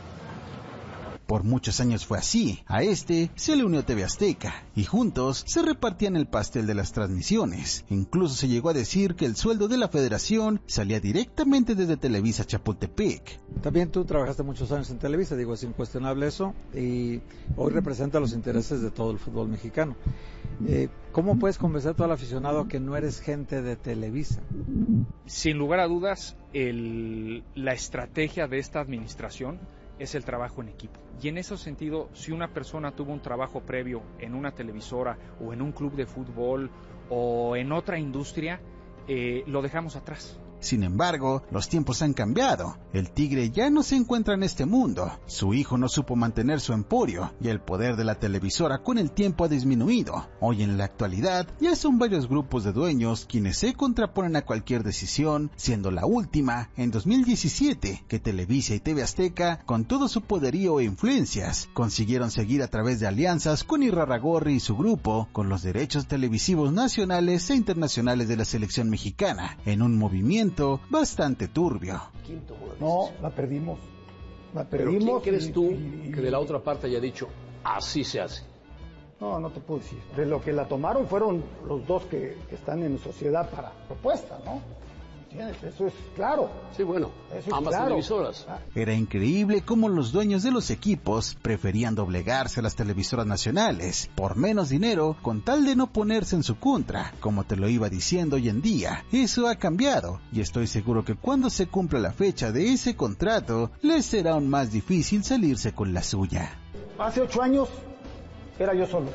Por muchos años fue así. A este se le unió T V Azteca y juntos se repartían el pastel de las transmisiones. Incluso se llegó a decir que el sueldo de la federación salía directamente desde Televisa Chapultepec. También tú trabajaste muchos años en Televisa, digo, es incuestionable eso, y hoy representa los intereses de todo el fútbol mexicano. Eh, ¿Cómo puedes convencer a todo el aficionado que no eres gente de Televisa? Sin lugar a dudas, el, la estrategia de esta administración es el trabajo en equipo. Y en ese sentido, si una persona tuvo un trabajo previo en una televisora o en un club de fútbol o en otra industria, eh, lo dejamos atrás. Sin embargo, los tiempos han cambiado. El tigre ya no se encuentra en este mundo. Su hijo no supo mantener su emporio y el poder de la televisora con el tiempo ha disminuido. Hoy en la actualidad ya son varios grupos de dueños quienes se contraponen a cualquier decisión, siendo la última en dos mil diecisiete que Televisa y T V Azteca, con todo su poderío e influencias, consiguieron seguir a través de alianzas con Irarrágorri y su grupo con los derechos televisivos nacionales e internacionales de la selección mexicana, en un movimiento bastante turbio. No, la perdimos. La ¿Pero perdimos. quién crees y- tú y- que de la otra parte haya dicho, así se hace? No, no te puedo decir. De lo que la tomaron fueron los dos que, que están en sociedad para propuesta, ¿no? ¿Entiendes? Eso es claro. Sí, bueno, Eso es ambas claro. televisoras. Era increíble cómo los dueños de los equipos preferían doblegarse a las televisoras nacionales por menos dinero con tal de no ponerse en su contra. Como te lo iba diciendo, hoy en día eso ha cambiado y estoy seguro que cuando se cumpla la fecha de ese contrato les será aún más difícil salirse con la suya. Hace ocho años era yo solo.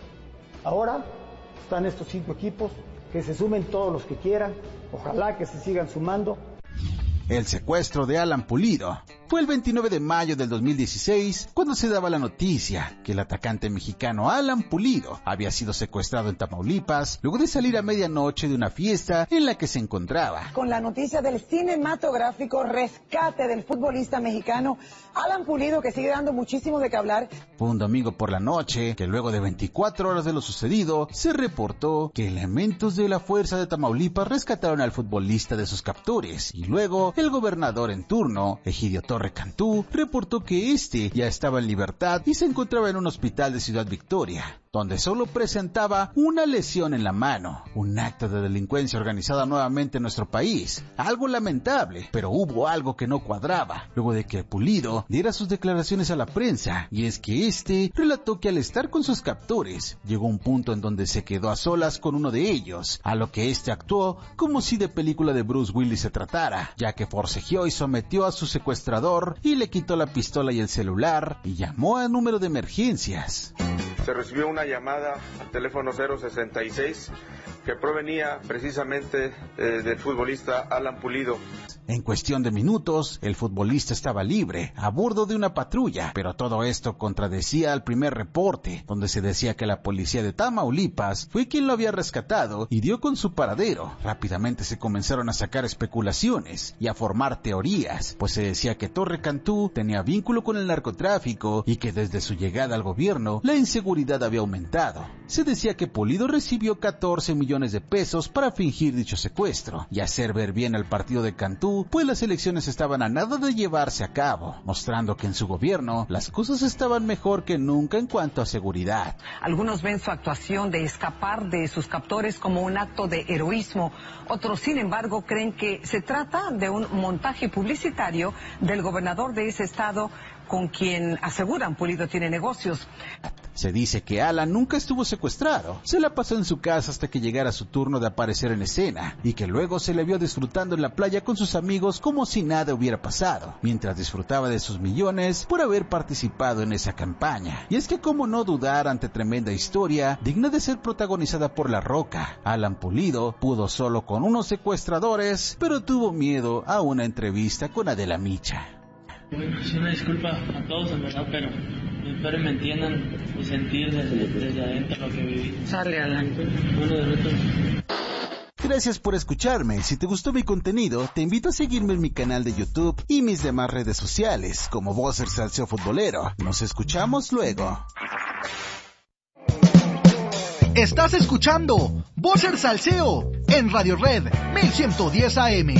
Ahora están estos cinco equipos, que se sumen todos los que quieran. Ojalá que se sigan sumando. El secuestro de Alan Pulido fue el veintinueve de mayo del dos mil dieciséis cuando se daba la noticia que el atacante mexicano Alan Pulido había sido secuestrado en Tamaulipas luego de salir a medianoche de una fiesta en la que se encontraba. Con la noticia del cinematográfico rescate del futbolista mexicano Alan Pulido, que sigue dando muchísimo de qué hablar. Fue un domingo por la noche que luego de veinticuatro horas de lo sucedido se reportó que elementos de la fuerza de Tamaulipas rescataron al futbolista de sus captores y luego el gobernador en turno, Egidio Torre Cantú, reportó que este ya estaba en libertad y se encontraba en un hospital de Ciudad Victoria, donde solo presentaba una lesión en la mano, un acto de delincuencia organizada nuevamente en nuestro país, algo lamentable, pero hubo algo que no cuadraba, luego de que Pulido diera sus declaraciones a la prensa, y es que este relató que al estar con sus captores, llegó un punto en donde se quedó a solas con uno de ellos, a lo que este actuó como si de película de Bruce Willis se tratara, ya que forcejeó y sometió a su secuestrador y le quitó la pistola y el celular, y llamó a número de emergencias. Se recibió una llamada al teléfono cero sesenta y seis que provenía precisamente eh, del futbolista Alan Pulido. En cuestión de minutos, el futbolista estaba libre, a bordo de una patrulla, pero todo esto contradecía al primer reporte, donde se decía que la policía de Tamaulipas fue quien lo había rescatado y dio con su paradero. Rápidamente se comenzaron a sacar especulaciones y a formar teorías, pues se decía que Torre Cantú tenía vínculo con el narcotráfico y que desde su llegada al gobierno la inseguridad había aumentado. Se decía que Pulido recibió catorce millones de pesos para fingir dicho secuestro y hacer ver bien al partido de Cantú, pues las elecciones estaban a nada de llevarse a cabo, mostrando que en su gobierno las cosas estaban mejor que nunca en cuanto a seguridad. Algunos ven su actuación de escapar de sus captores como un acto de heroísmo. Otros, sin embargo, creen que se trata de un montaje publicitario del gobernador de ese estado, con quien aseguran Pulido tiene negocios. Se dice que Alan nunca estuvo secuestrado, se la pasó en su casa hasta que llegara su turno de aparecer en escena, y que luego se le vio disfrutando en la playa con sus amigos como si nada hubiera pasado, mientras disfrutaba de sus millones por haber participado en esa campaña. Y es que cómo no dudar ante tremenda historia, digna de ser protagonizada por La Roca. Alan Pulido pudo solo con unos secuestradores, pero tuvo miedo a una entrevista con Adela Micha. Pues una disculpa a todos, en verdad, pero espero me entiendan y sentir desde, desde adentro lo que viví. Sale adelante. Bueno, de reto. Gracias por escucharme. Si te gustó mi contenido, te invito a seguirme en mi canal de YouTube y mis demás redes sociales, como Bosser Salseo Futbolero. Nos escuchamos luego. Estás escuchando Bosser Salseo en Radio Red mil ciento diez A M.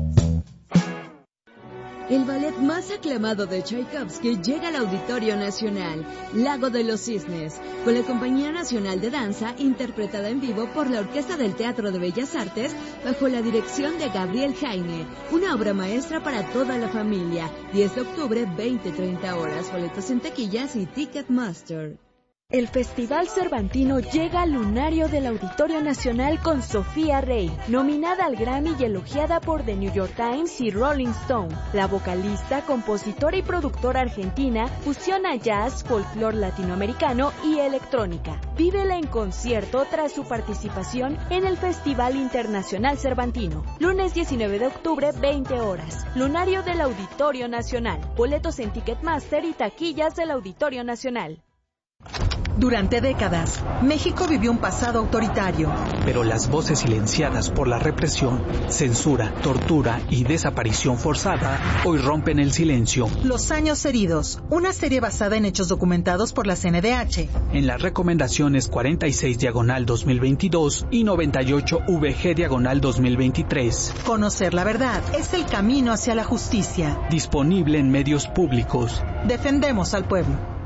El ballet más aclamado de Tchaikovsky llega al Auditorio Nacional, Lago de los Cisnes, con la Compañía Nacional de Danza, interpretada en vivo por la Orquesta del Teatro de Bellas Artes, bajo la dirección de Gabriel Jaime. Una obra maestra para toda la familia. diez de octubre, veinte treinta horas. Boletos en taquillas y Ticketmaster. El Festival Cervantino llega al lunario del Auditorio Nacional con Sofía Rey, nominada al Grammy y elogiada por The New York Times y Rolling Stone. La vocalista, compositora y productora argentina fusiona jazz, folclore latinoamericano y electrónica. Vívela en concierto tras su participación en el Festival Internacional Cervantino. Lunes diecinueve de octubre, veinte horas. Lunario del Auditorio Nacional. Boletos en Ticketmaster y taquillas del Auditorio Nacional. Durante décadas, México vivió un pasado autoritario. Pero las voces silenciadas por la represión, censura, tortura y desaparición forzada hoy rompen el silencio. Los años heridos, una serie basada en hechos documentados por la C N D H. En las recomendaciones cuarenta y seis diagonal dos mil veintidós y noventa y ocho V G diagonal dos mil veintitrés. Conocer la verdad es el camino hacia la justicia. Disponible en medios públicos. Defendemos al pueblo.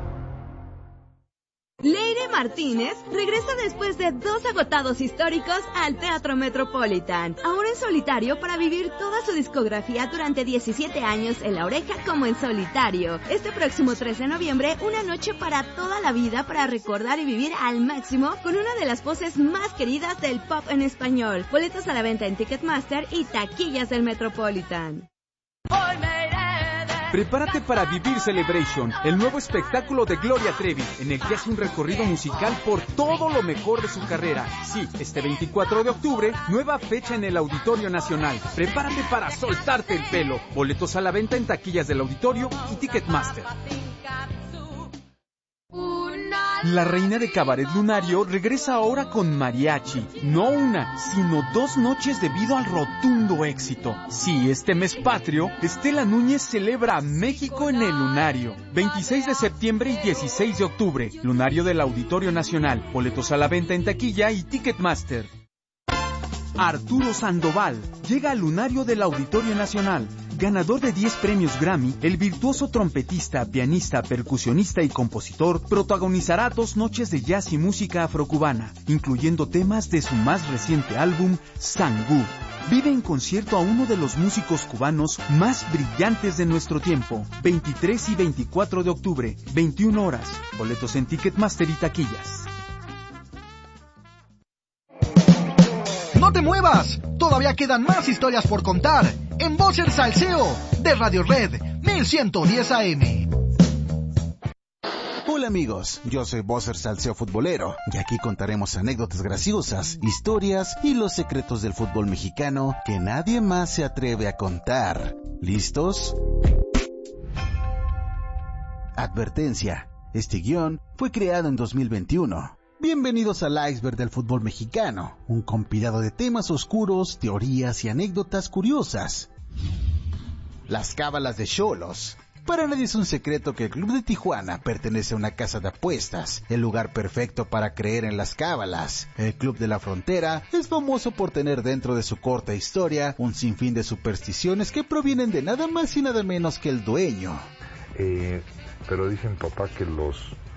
Leire Martínez regresa después de dos agotados históricos al Teatro Metropolitan, ahora en solitario para vivir toda su discografía durante diecisiete años en La Oreja como en solitario. Este próximo trece de noviembre, una noche para toda la vida para recordar y vivir al máximo con una de las voces más queridas del pop en español. Boletos a la venta en Ticketmaster y taquillas del Metropolitan. Prepárate para vivir Celebration, el nuevo espectáculo de Gloria Trevi, en el que hace un recorrido musical por todo lo mejor de su carrera. Sí, este veinticuatro de octubre, nueva fecha en el Auditorio Nacional. Prepárate para soltarte el pelo. Boletos a la venta en taquillas del Auditorio y Ticketmaster. La reina de Cabaret Lunario regresa ahora con mariachi. No una, sino dos noches debido al rotundo éxito. Sí, este mes patrio, Estela Núñez celebra a México en el Lunario. veintiséis de septiembre y dieciséis de octubre. Lunario del Auditorio Nacional. Boletos a la venta en taquilla y Ticketmaster. Arturo Sandoval llega al Lunario del Auditorio Nacional. Ganador de diez premios Grammy, el virtuoso trompetista, pianista, percusionista y compositor protagonizará dos noches de jazz y música afrocubana, incluyendo temas de su más reciente álbum, Sangú. Vive en concierto a uno de los músicos cubanos más brillantes de nuestro tiempo. veintitrés y veinticuatro de octubre, veintiuna horas. Boletos en Ticketmaster y taquillas. ¡No te muevas! Todavía quedan más historias por contar en Voces Salseo de Radio Red mil ciento diez A M. Hola amigos, yo soy Bosser Salseo Futbolero y aquí contaremos anécdotas graciosas, historias y los secretos del fútbol mexicano que nadie más se atreve a contar. ¿Listos? Advertencia, este guión fue creado en dos mil veintiuno. Bienvenidos al iceberg del fútbol mexicano, un compilado de temas oscuros, teorías y anécdotas curiosas. Las cábalas de Xolos. Para nadie es un secreto que el Club de Tijuana pertenece a una casa de apuestas, el lugar perfecto para creer en las cábalas. El Club de la Frontera es famoso por tener dentro de su corta historia un sinfín de supersticiones que provienen de nada más y nada menos que el dueño. Eh, pero dicen, papá, que los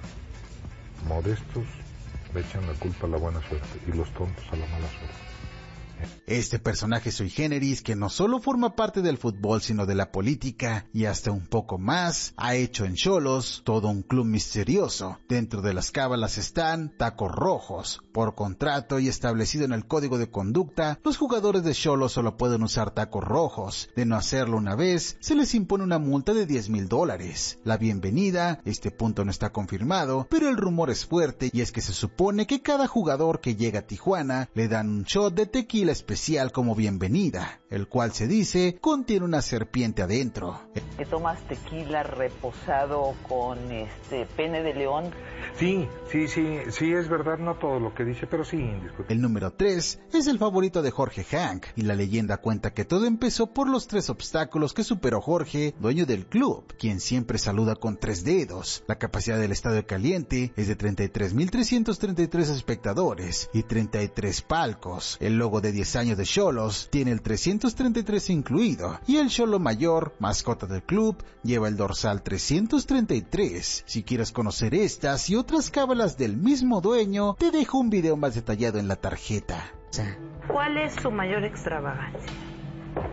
modestos le echan la culpa a la buena suerte y los tontos a la mala suerte. Este personaje sui generis, que no solo forma parte del fútbol sino de la política y hasta un poco más, ha hecho en Xolos todo un club misterioso. Dentro de las cábalas están tacos rojos. Por contrato y establecido en el código de conducta, los jugadores de Xolos solo pueden usar tacos rojos. De no hacerlo una vez, se les impone una multa de diez mil dólares. La bienvenida, este punto no está confirmado, pero el rumor es fuerte y es que se supone que cada jugador que llega a Tijuana le dan un shot de tequila especial como bienvenida, el cual se dice contiene una serpiente adentro. ¿Que tomas tequila reposado con este pene de león? Sí, sí, sí, sí, es verdad, no todo lo que dice, pero sí, indiscutible. El número tres es el favorito de Jorge Hank, y la leyenda cuenta que todo empezó por los tres obstáculos que superó Jorge, dueño del club, quien siempre saluda con tres dedos. La capacidad del estadio caliente es de treinta y tres mil trescientos treinta y tres espectadores y treinta y tres palcos. El logo de diez años de Xolos tiene el trescientos treinta y tres incluido, y el Xolo Mayor, mascota del club, lleva el dorsal trescientos treinta y tres. Si quieres conocer estas y otras cábalas del mismo dueño, te dejo un video más detallado en la tarjeta. ¿Cuál es su mayor extravagancia?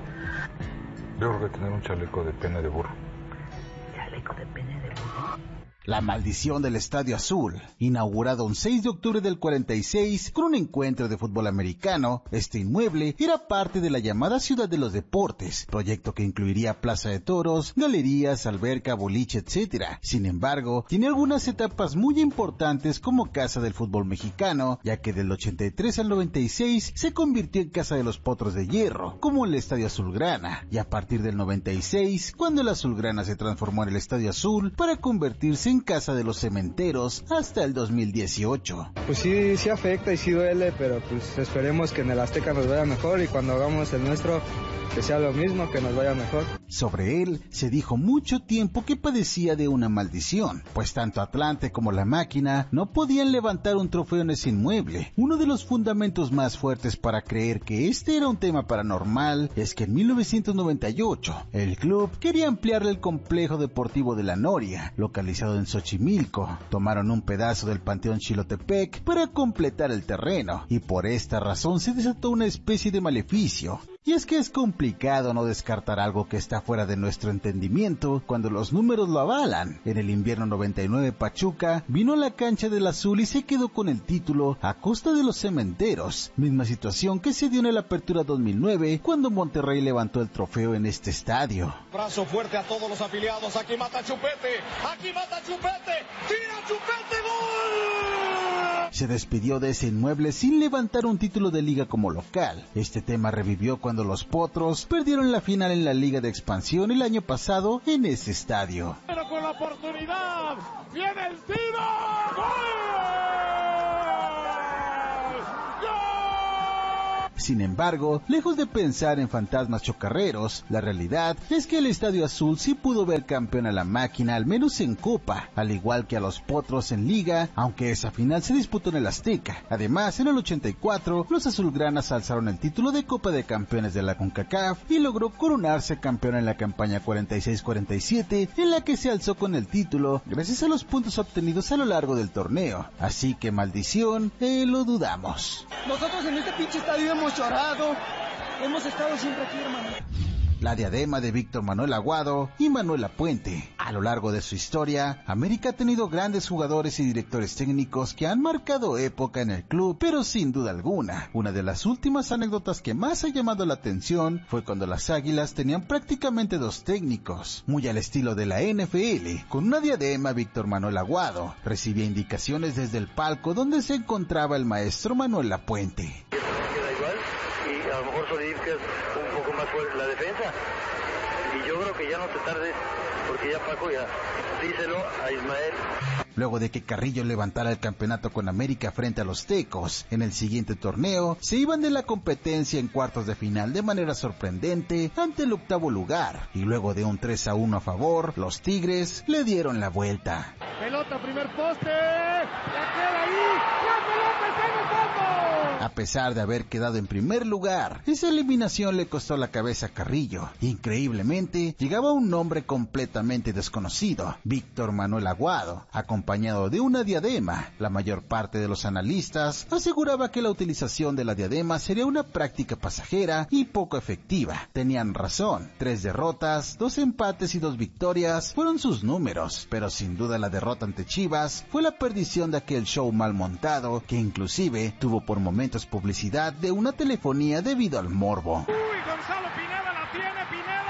Yo creo que tener un chaleco de pene de burro. ¿Chaleco de pene de burro? La maldición del Estadio Azul, inaugurado un seis de octubre del cuarenta y seis con un encuentro de fútbol americano, este inmueble era parte de la llamada Ciudad de los Deportes, proyecto que incluiría plaza de toros, galerías, alberca, boliche, etcétera. Sin embargo, tiene algunas etapas muy importantes como casa del fútbol mexicano, ya que del ochenta y tres al noventa y seis se convirtió en casa de los Potros de Hierro, como el Estadio Azulgrana, y a partir del noventa y seis, cuando el Azulgrana se transformó en el Estadio Azul para convertirse en casa de los Cementeros hasta el dos mil dieciocho. Pues sí, sí afecta y sí duele, pero pues esperemos que en el Azteca nos vaya mejor y cuando hagamos el nuestro que sea lo mismo, que nos vaya mejor. Sobre él se dijo mucho tiempo que padecía de una maldición, pues tanto Atlante como la Máquina no podían levantar un trofeo en ese inmueble. Uno de los fundamentos más fuertes para creer que este era un tema paranormal es que en mil novecientos noventa y ocho el club quería ampliar el complejo deportivo de La Noria, localizado en Xochimilco. Tomaron un pedazo del Panteón Xilotepec para completar el terreno y por esta razón se desató una especie de maleficio. Y es que es complicado no descartar algo que está fuera de nuestro entendimiento cuando los números lo avalan. En el invierno noventa y nueve Pachuca vino a la cancha del Azul y se quedó con el título a costa de los Cementeros, misma situación que se dio en la Apertura dos mil nueve cuando Monterrey levantó el trofeo en este estadio. Brazo fuerte a todos los afiliados, aquí mata Chupete, aquí mata Chupete, tira Chupete, gol. Se despidió de ese inmueble sin levantar un título de liga como local. Este tema revivió cuando los Potros perdieron la final en la Liga de Expansión el año pasado en ese estadio. Pero con la oportunidad, viene el tiro, ¡gol! Sin embargo, lejos de pensar en fantasmas chocarreros, la realidad es que el Estadio Azul sí pudo ver campeón a la Máquina, al menos en Copa, al igual que a los Potros en Liga, aunque esa final se disputó en el Azteca. Además, en el ochenta y cuatro, los azulgranas alzaron el título de Copa de Campeones de la CONCACAF y logró coronarse campeón en la campaña cuarenta y seis cuarenta y siete, en la que se alzó con el título gracias a los puntos obtenidos a lo largo del torneo. Así que maldición, eh, lo dudamos. Nosotros en este pinche estadio hemos llorado, hemos estado siempre aquí, hermano. La diadema de Víctor Manuel Aguado y Manuel Lapuente. A lo largo de su historia, América ha tenido grandes jugadores y directores técnicos que han marcado época en el club, pero sin duda alguna, una de las últimas anécdotas que más ha llamado la atención fue cuando las Águilas tenían prácticamente dos técnicos, muy al estilo de la N F L. Con una diadema, Víctor Manuel Aguado recibía indicaciones desde el palco donde se encontraba el maestro Manuel Lapuente. Y a lo mejor solidificas un poco más fuerte la defensa y yo creo que ya no te tardes porque ya Paco ya díselo a Ismael. Luego de que Carrillo levantara el campeonato con América frente a los Tecos, en el siguiente torneo se iban de la competencia en cuartos de final de manera sorprendente ante el octavo lugar, y luego de un tres a uno a favor, los Tigres le dieron la vuelta. Pelota, primer poste, la queda ahí, la pelota está en el fondo. A pesar de haber quedado en primer lugar, esa eliminación le costó la cabeza a Carrillo. Increíblemente, llegaba un nombre completamente desconocido, Víctor Manuel Aguado, acompañado de una diadema. La mayor parte de los analistas aseguraba que la utilización de la diadema sería una práctica pasajera y poco efectiva. Tenían razón, tres derrotas, dos empates y dos victorias fueron sus números, pero sin duda la derrota ante Chivas fue la perdición de aquel show mal montado que inclusive tuvo por momentos publicidad de una telefonía debido al morbo. Uy, Gonzalo Pineda la tiene, Pineda.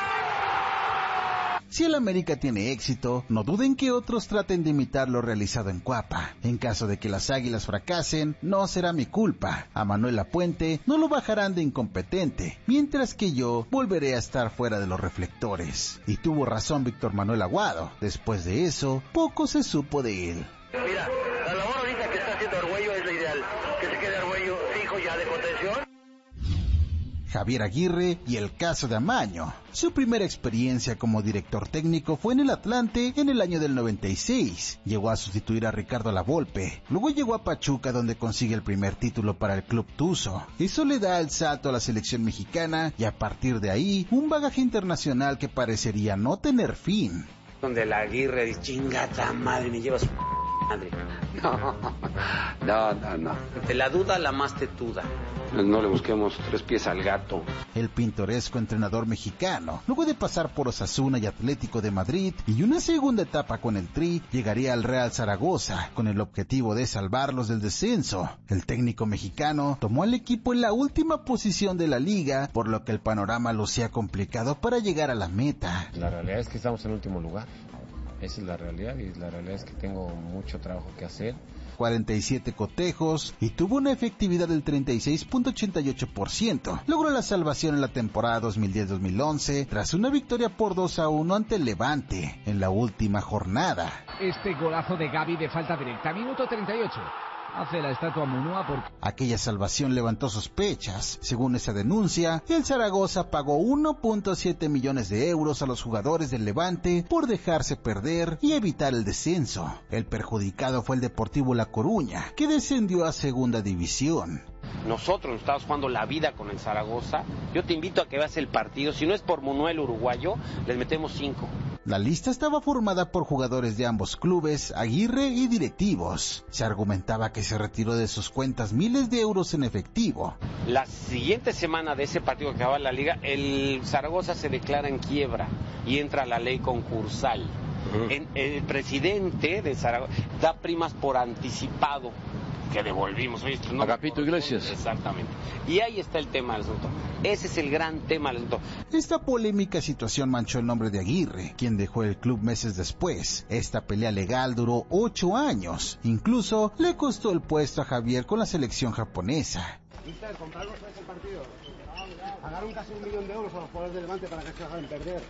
Si el América tiene éxito, no duden que otros traten de imitar lo realizado en Cuapa. En caso de que las Águilas fracasen, no será mi culpa. A Manuel Lapuente no lo bajarán de incompetente, mientras que yo volveré a estar fuera de los reflectores. Y tuvo razón Víctor Manuel Aguado. Después de eso, poco se supo de él. Mira, la labor ahorita que está haciendo Argüello es la ideal. Que se quede Argüello fijo ya de contención. Javier Aguirre y el caso de Amaño. Su primera experiencia como director técnico fue en el Atlante en el año del noventa y seis. Llegó a sustituir a Ricardo Lavolpe. Luego llegó a Pachuca donde consigue el primer título para el club tuzo. Eso le da el salto a la selección mexicana y a partir de ahí un bagaje internacional que parecería no tener fin. Donde la Aguirre dice, chingata madre, me llevas madre. No, no, no, no. De la duda, la más tetuda. No le busquemos tres pies al gato. El pintoresco entrenador mexicano, luego de pasar por Osasuna y Atlético de Madrid y una segunda etapa con el Tri, llegaría al Real Zaragoza con el objetivo de salvarlos del descenso. El técnico mexicano tomó al equipo en la última posición de la liga, por lo que el panorama lucía complicado para llegar a la meta. La realidad es que estamos en último lugar. Esa es la realidad, y la realidad es que tengo mucho trabajo que hacer. cuarenta y siete cotejos y tuvo una efectividad del treinta y seis punto ochenta y ocho por ciento. Logró la salvación en la temporada dos mil diez dos mil once tras una victoria por dos a uno ante el Levante en la última jornada. Este golazo de Gavi de falta directa, minuto treinta y ocho. Hace la estatua Munua por... Aquella salvación levantó sospechas. Según esa denuncia, el Zaragoza pagó uno punto siete millones de euros a los jugadores del Levante por dejarse perder y evitar el descenso. El perjudicado fue el Deportivo La Coruña, que descendió a segunda división. Nosotros estamos jugando la vida con el Zaragoza. Yo te invito a que veas el partido. Si no es por Manuel Uruguayo, les metemos cinco. La lista estaba formada por jugadores de ambos clubes, Aguirre y directivos. Se argumentaba que se retiró de sus cuentas miles de euros en efectivo. La siguiente semana de ese partido que acaba la liga, el Zaragoza se declara en quiebra y entra la ley concursal. Uh-huh. En, el presidente de Zaragoza da primas por anticipado, que devolvimos. Oye, no, Agapito Iglesias. Exactamente. Y ahí está el tema del asunto. Ese es el gran tema del asunto. Esta polémica situación manchó el nombre de Aguirre, quien dejó el club meses después. Esta pelea legal duró ocho años. Incluso le costó el puesto a Javier con la selección japonesa. Mister, comprarnos ese partido. Pagaron casi un millón de euros a los jugadores del Levante para que se hagan perder.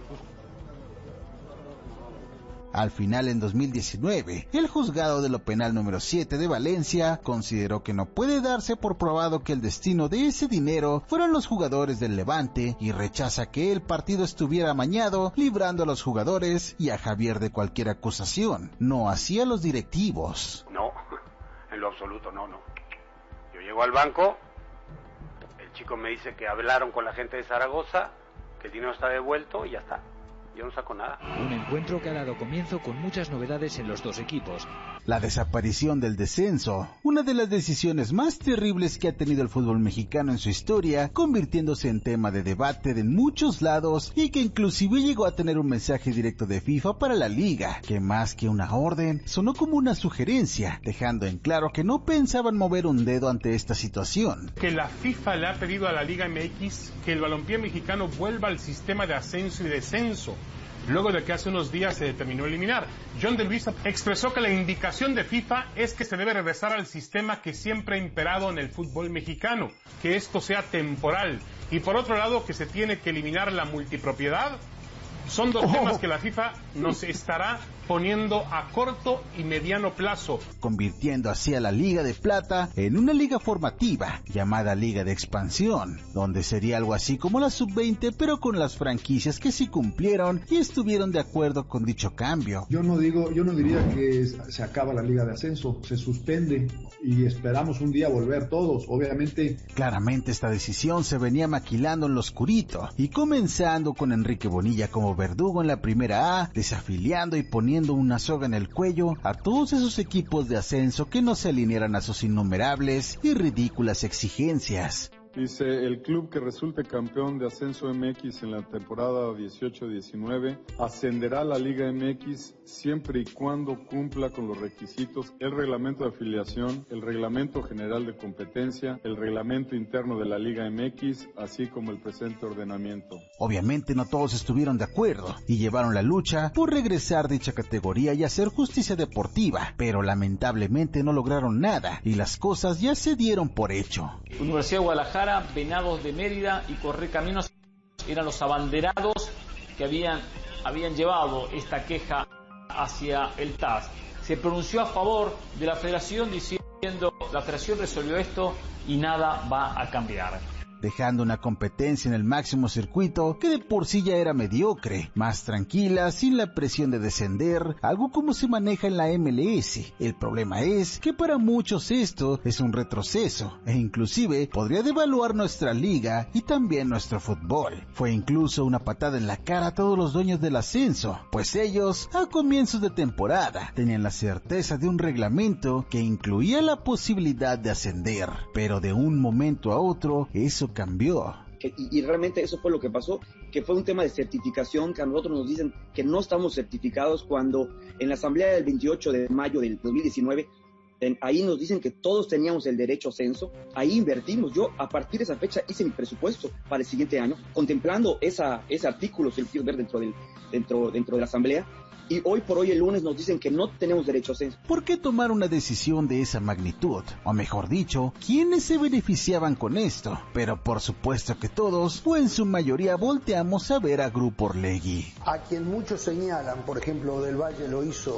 Al final, en dos mil diecinueve, el juzgado de lo penal número siete de Valencia consideró que no puede darse por probado que el destino de ese dinero fueron los jugadores del Levante y rechaza que el partido estuviera amañado, librando a los jugadores y a Javier de cualquier acusación, no así a los directivos. No, en lo absoluto no, no. Yo llego al banco, el chico me dice que hablaron con la gente de Zaragoza, que el dinero está devuelto y ya está. Yo no saco nada. Un encuentro que ha dado comienzo con muchas novedades en los dos equipos. La desaparición del descenso, una de las decisiones más terribles que ha tenido el fútbol mexicano en su historia, convirtiéndose en tema de debate de muchos lados y que inclusive llegó a tener un mensaje directo de FIFA para la liga, que más que una orden, sonó como una sugerencia, dejando en claro que no pensaban mover un dedo ante esta situación. Que la FIFA le ha pedido a la Liga M X que el balompié mexicano vuelva al sistema de ascenso y descenso, luego de que hace unos días se determinó eliminar. John de Luisa expresó que la indicación de FIFA es que se debe regresar al sistema que siempre ha imperado en el fútbol mexicano, que esto sea temporal, y por otro lado que se tiene que eliminar la multipropiedad. Son dos oh. temas que la FIFA nos estará poniendo a corto y mediano plazo, convirtiendo así a la Liga de Plata en una liga formativa llamada Liga de Expansión, donde sería algo así como la sub veinte, pero con las franquicias que sí cumplieron y estuvieron de acuerdo con dicho cambio. Yo no digo, yo no diría que se acaba la Liga de Ascenso, se suspende y esperamos un día volver todos, obviamente. Claramente esta decisión se venía maquilando en lo oscurito y comenzando con Enrique Bonilla como verdugo en la primera A, desafiliando y poniendo una soga en el cuello a todos esos equipos de ascenso que no se alinearan a sus innumerables y ridículas exigencias. Dice, el club que resulte campeón de Ascenso M X en la temporada dieciocho diecinueve ascenderá a la Liga M X siempre y cuando cumpla con los requisitos, el reglamento de afiliación, el reglamento general de competencia, el reglamento interno de la Liga M X, así como el presente ordenamiento. Obviamente no todos estuvieron de acuerdo y llevaron la lucha por regresar dicha categoría y hacer justicia deportiva, pero lamentablemente no lograron nada y las cosas ya se dieron por hecho. Universidad de Guadalajara, Venados de Mérida y Correcaminos eran los abanderados que habían, habían llevado esta queja hacia el T A S. Se pronunció a favor de la federación diciendo la federación resolvió esto y nada va a cambiar. dejando una competencia en el máximo circuito que de por sí ya era mediocre, más tranquila, sin la presión de descender, algo como se maneja en la M L S. El problema es que para muchos esto es un retroceso, e inclusive podría devaluar nuestra liga y también nuestro fútbol. Fue incluso una patada en la cara a todos los dueños del ascenso, pues ellos, a comienzos de temporada, tenían la certeza de un reglamento que incluía la posibilidad de ascender, pero de un momento a otro eso cambió. Y, y realmente eso fue lo que pasó, que fue un tema de certificación, que a nosotros nos dicen que no estamos certificados, cuando en la asamblea del veintiocho de mayo del dos mil diecinueve, en, ahí nos dicen que todos teníamos el derecho a ascenso. Ahí invertimos. Yo a partir de esa fecha hice mi presupuesto para el siguiente año, contemplando esa, ese artículo, si lo quiero ver, dentro, del, dentro, dentro de la asamblea. Y hoy por hoy, el lunes, nos dicen que no tenemos derecho a ascenso. ¿Por qué tomar una decisión de esa magnitud? O mejor dicho, ¿quiénes se beneficiaban con esto? Pero por supuesto que todos, o en su mayoría, volteamos a ver a Grupo Orlegui. A quien muchos señalan, por ejemplo, Del Valle lo hizo,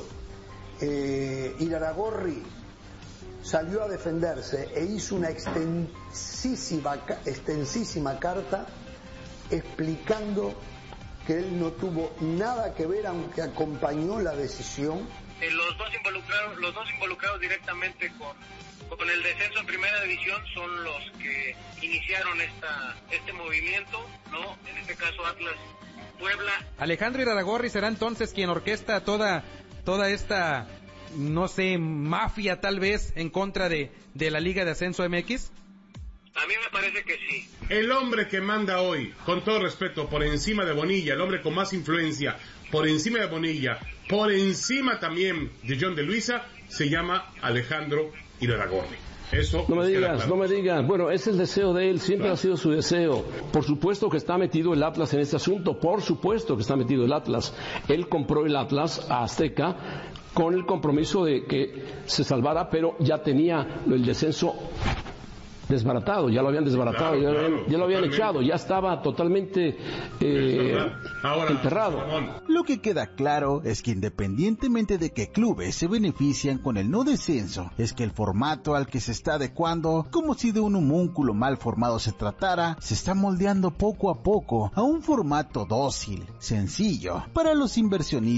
eh, Iraragorri salió a defenderse e hizo una extensísima, extensísima carta explicando que él no tuvo nada que ver, aunque acompañó la decisión. Eh, los dos involucrados, los dos involucrados directamente con, con el descenso en primera división son los que iniciaron esta, este movimiento, ¿no? En este caso Atlas Puebla. Alejandro Iraragorri será entonces quien orquesta toda, toda esta, no sé, mafia tal vez en contra de, de la Liga de Ascenso M X. A mí me parece que sí. El hombre que manda hoy, con todo respeto, por encima de Bonilla, el hombre con más influencia, por encima de Bonilla, por encima también de John de Luisa, se llama Alejandro Iraragorri. Eso no me digas, claro. no me digas. Bueno, es el deseo de él, siempre claro. ha sido su deseo. Por supuesto que está metido el Atlas en este asunto, por supuesto que está metido el Atlas. Él compró el Atlas a Azteca con el compromiso de que se salvara, pero ya tenía el descenso desbaratado, ya lo habían desbaratado, claro, ya, claro, ya lo habían totalmente. echado, ya estaba totalmente eh, Ahora, enterrado. Lo que queda claro es que independientemente de que clubes se benefician con el no descenso, es que el formato al que se está adecuando, como si de un homúnculo mal formado se tratara, se está moldeando poco a poco a un formato dócil, sencillo, para los inversionistas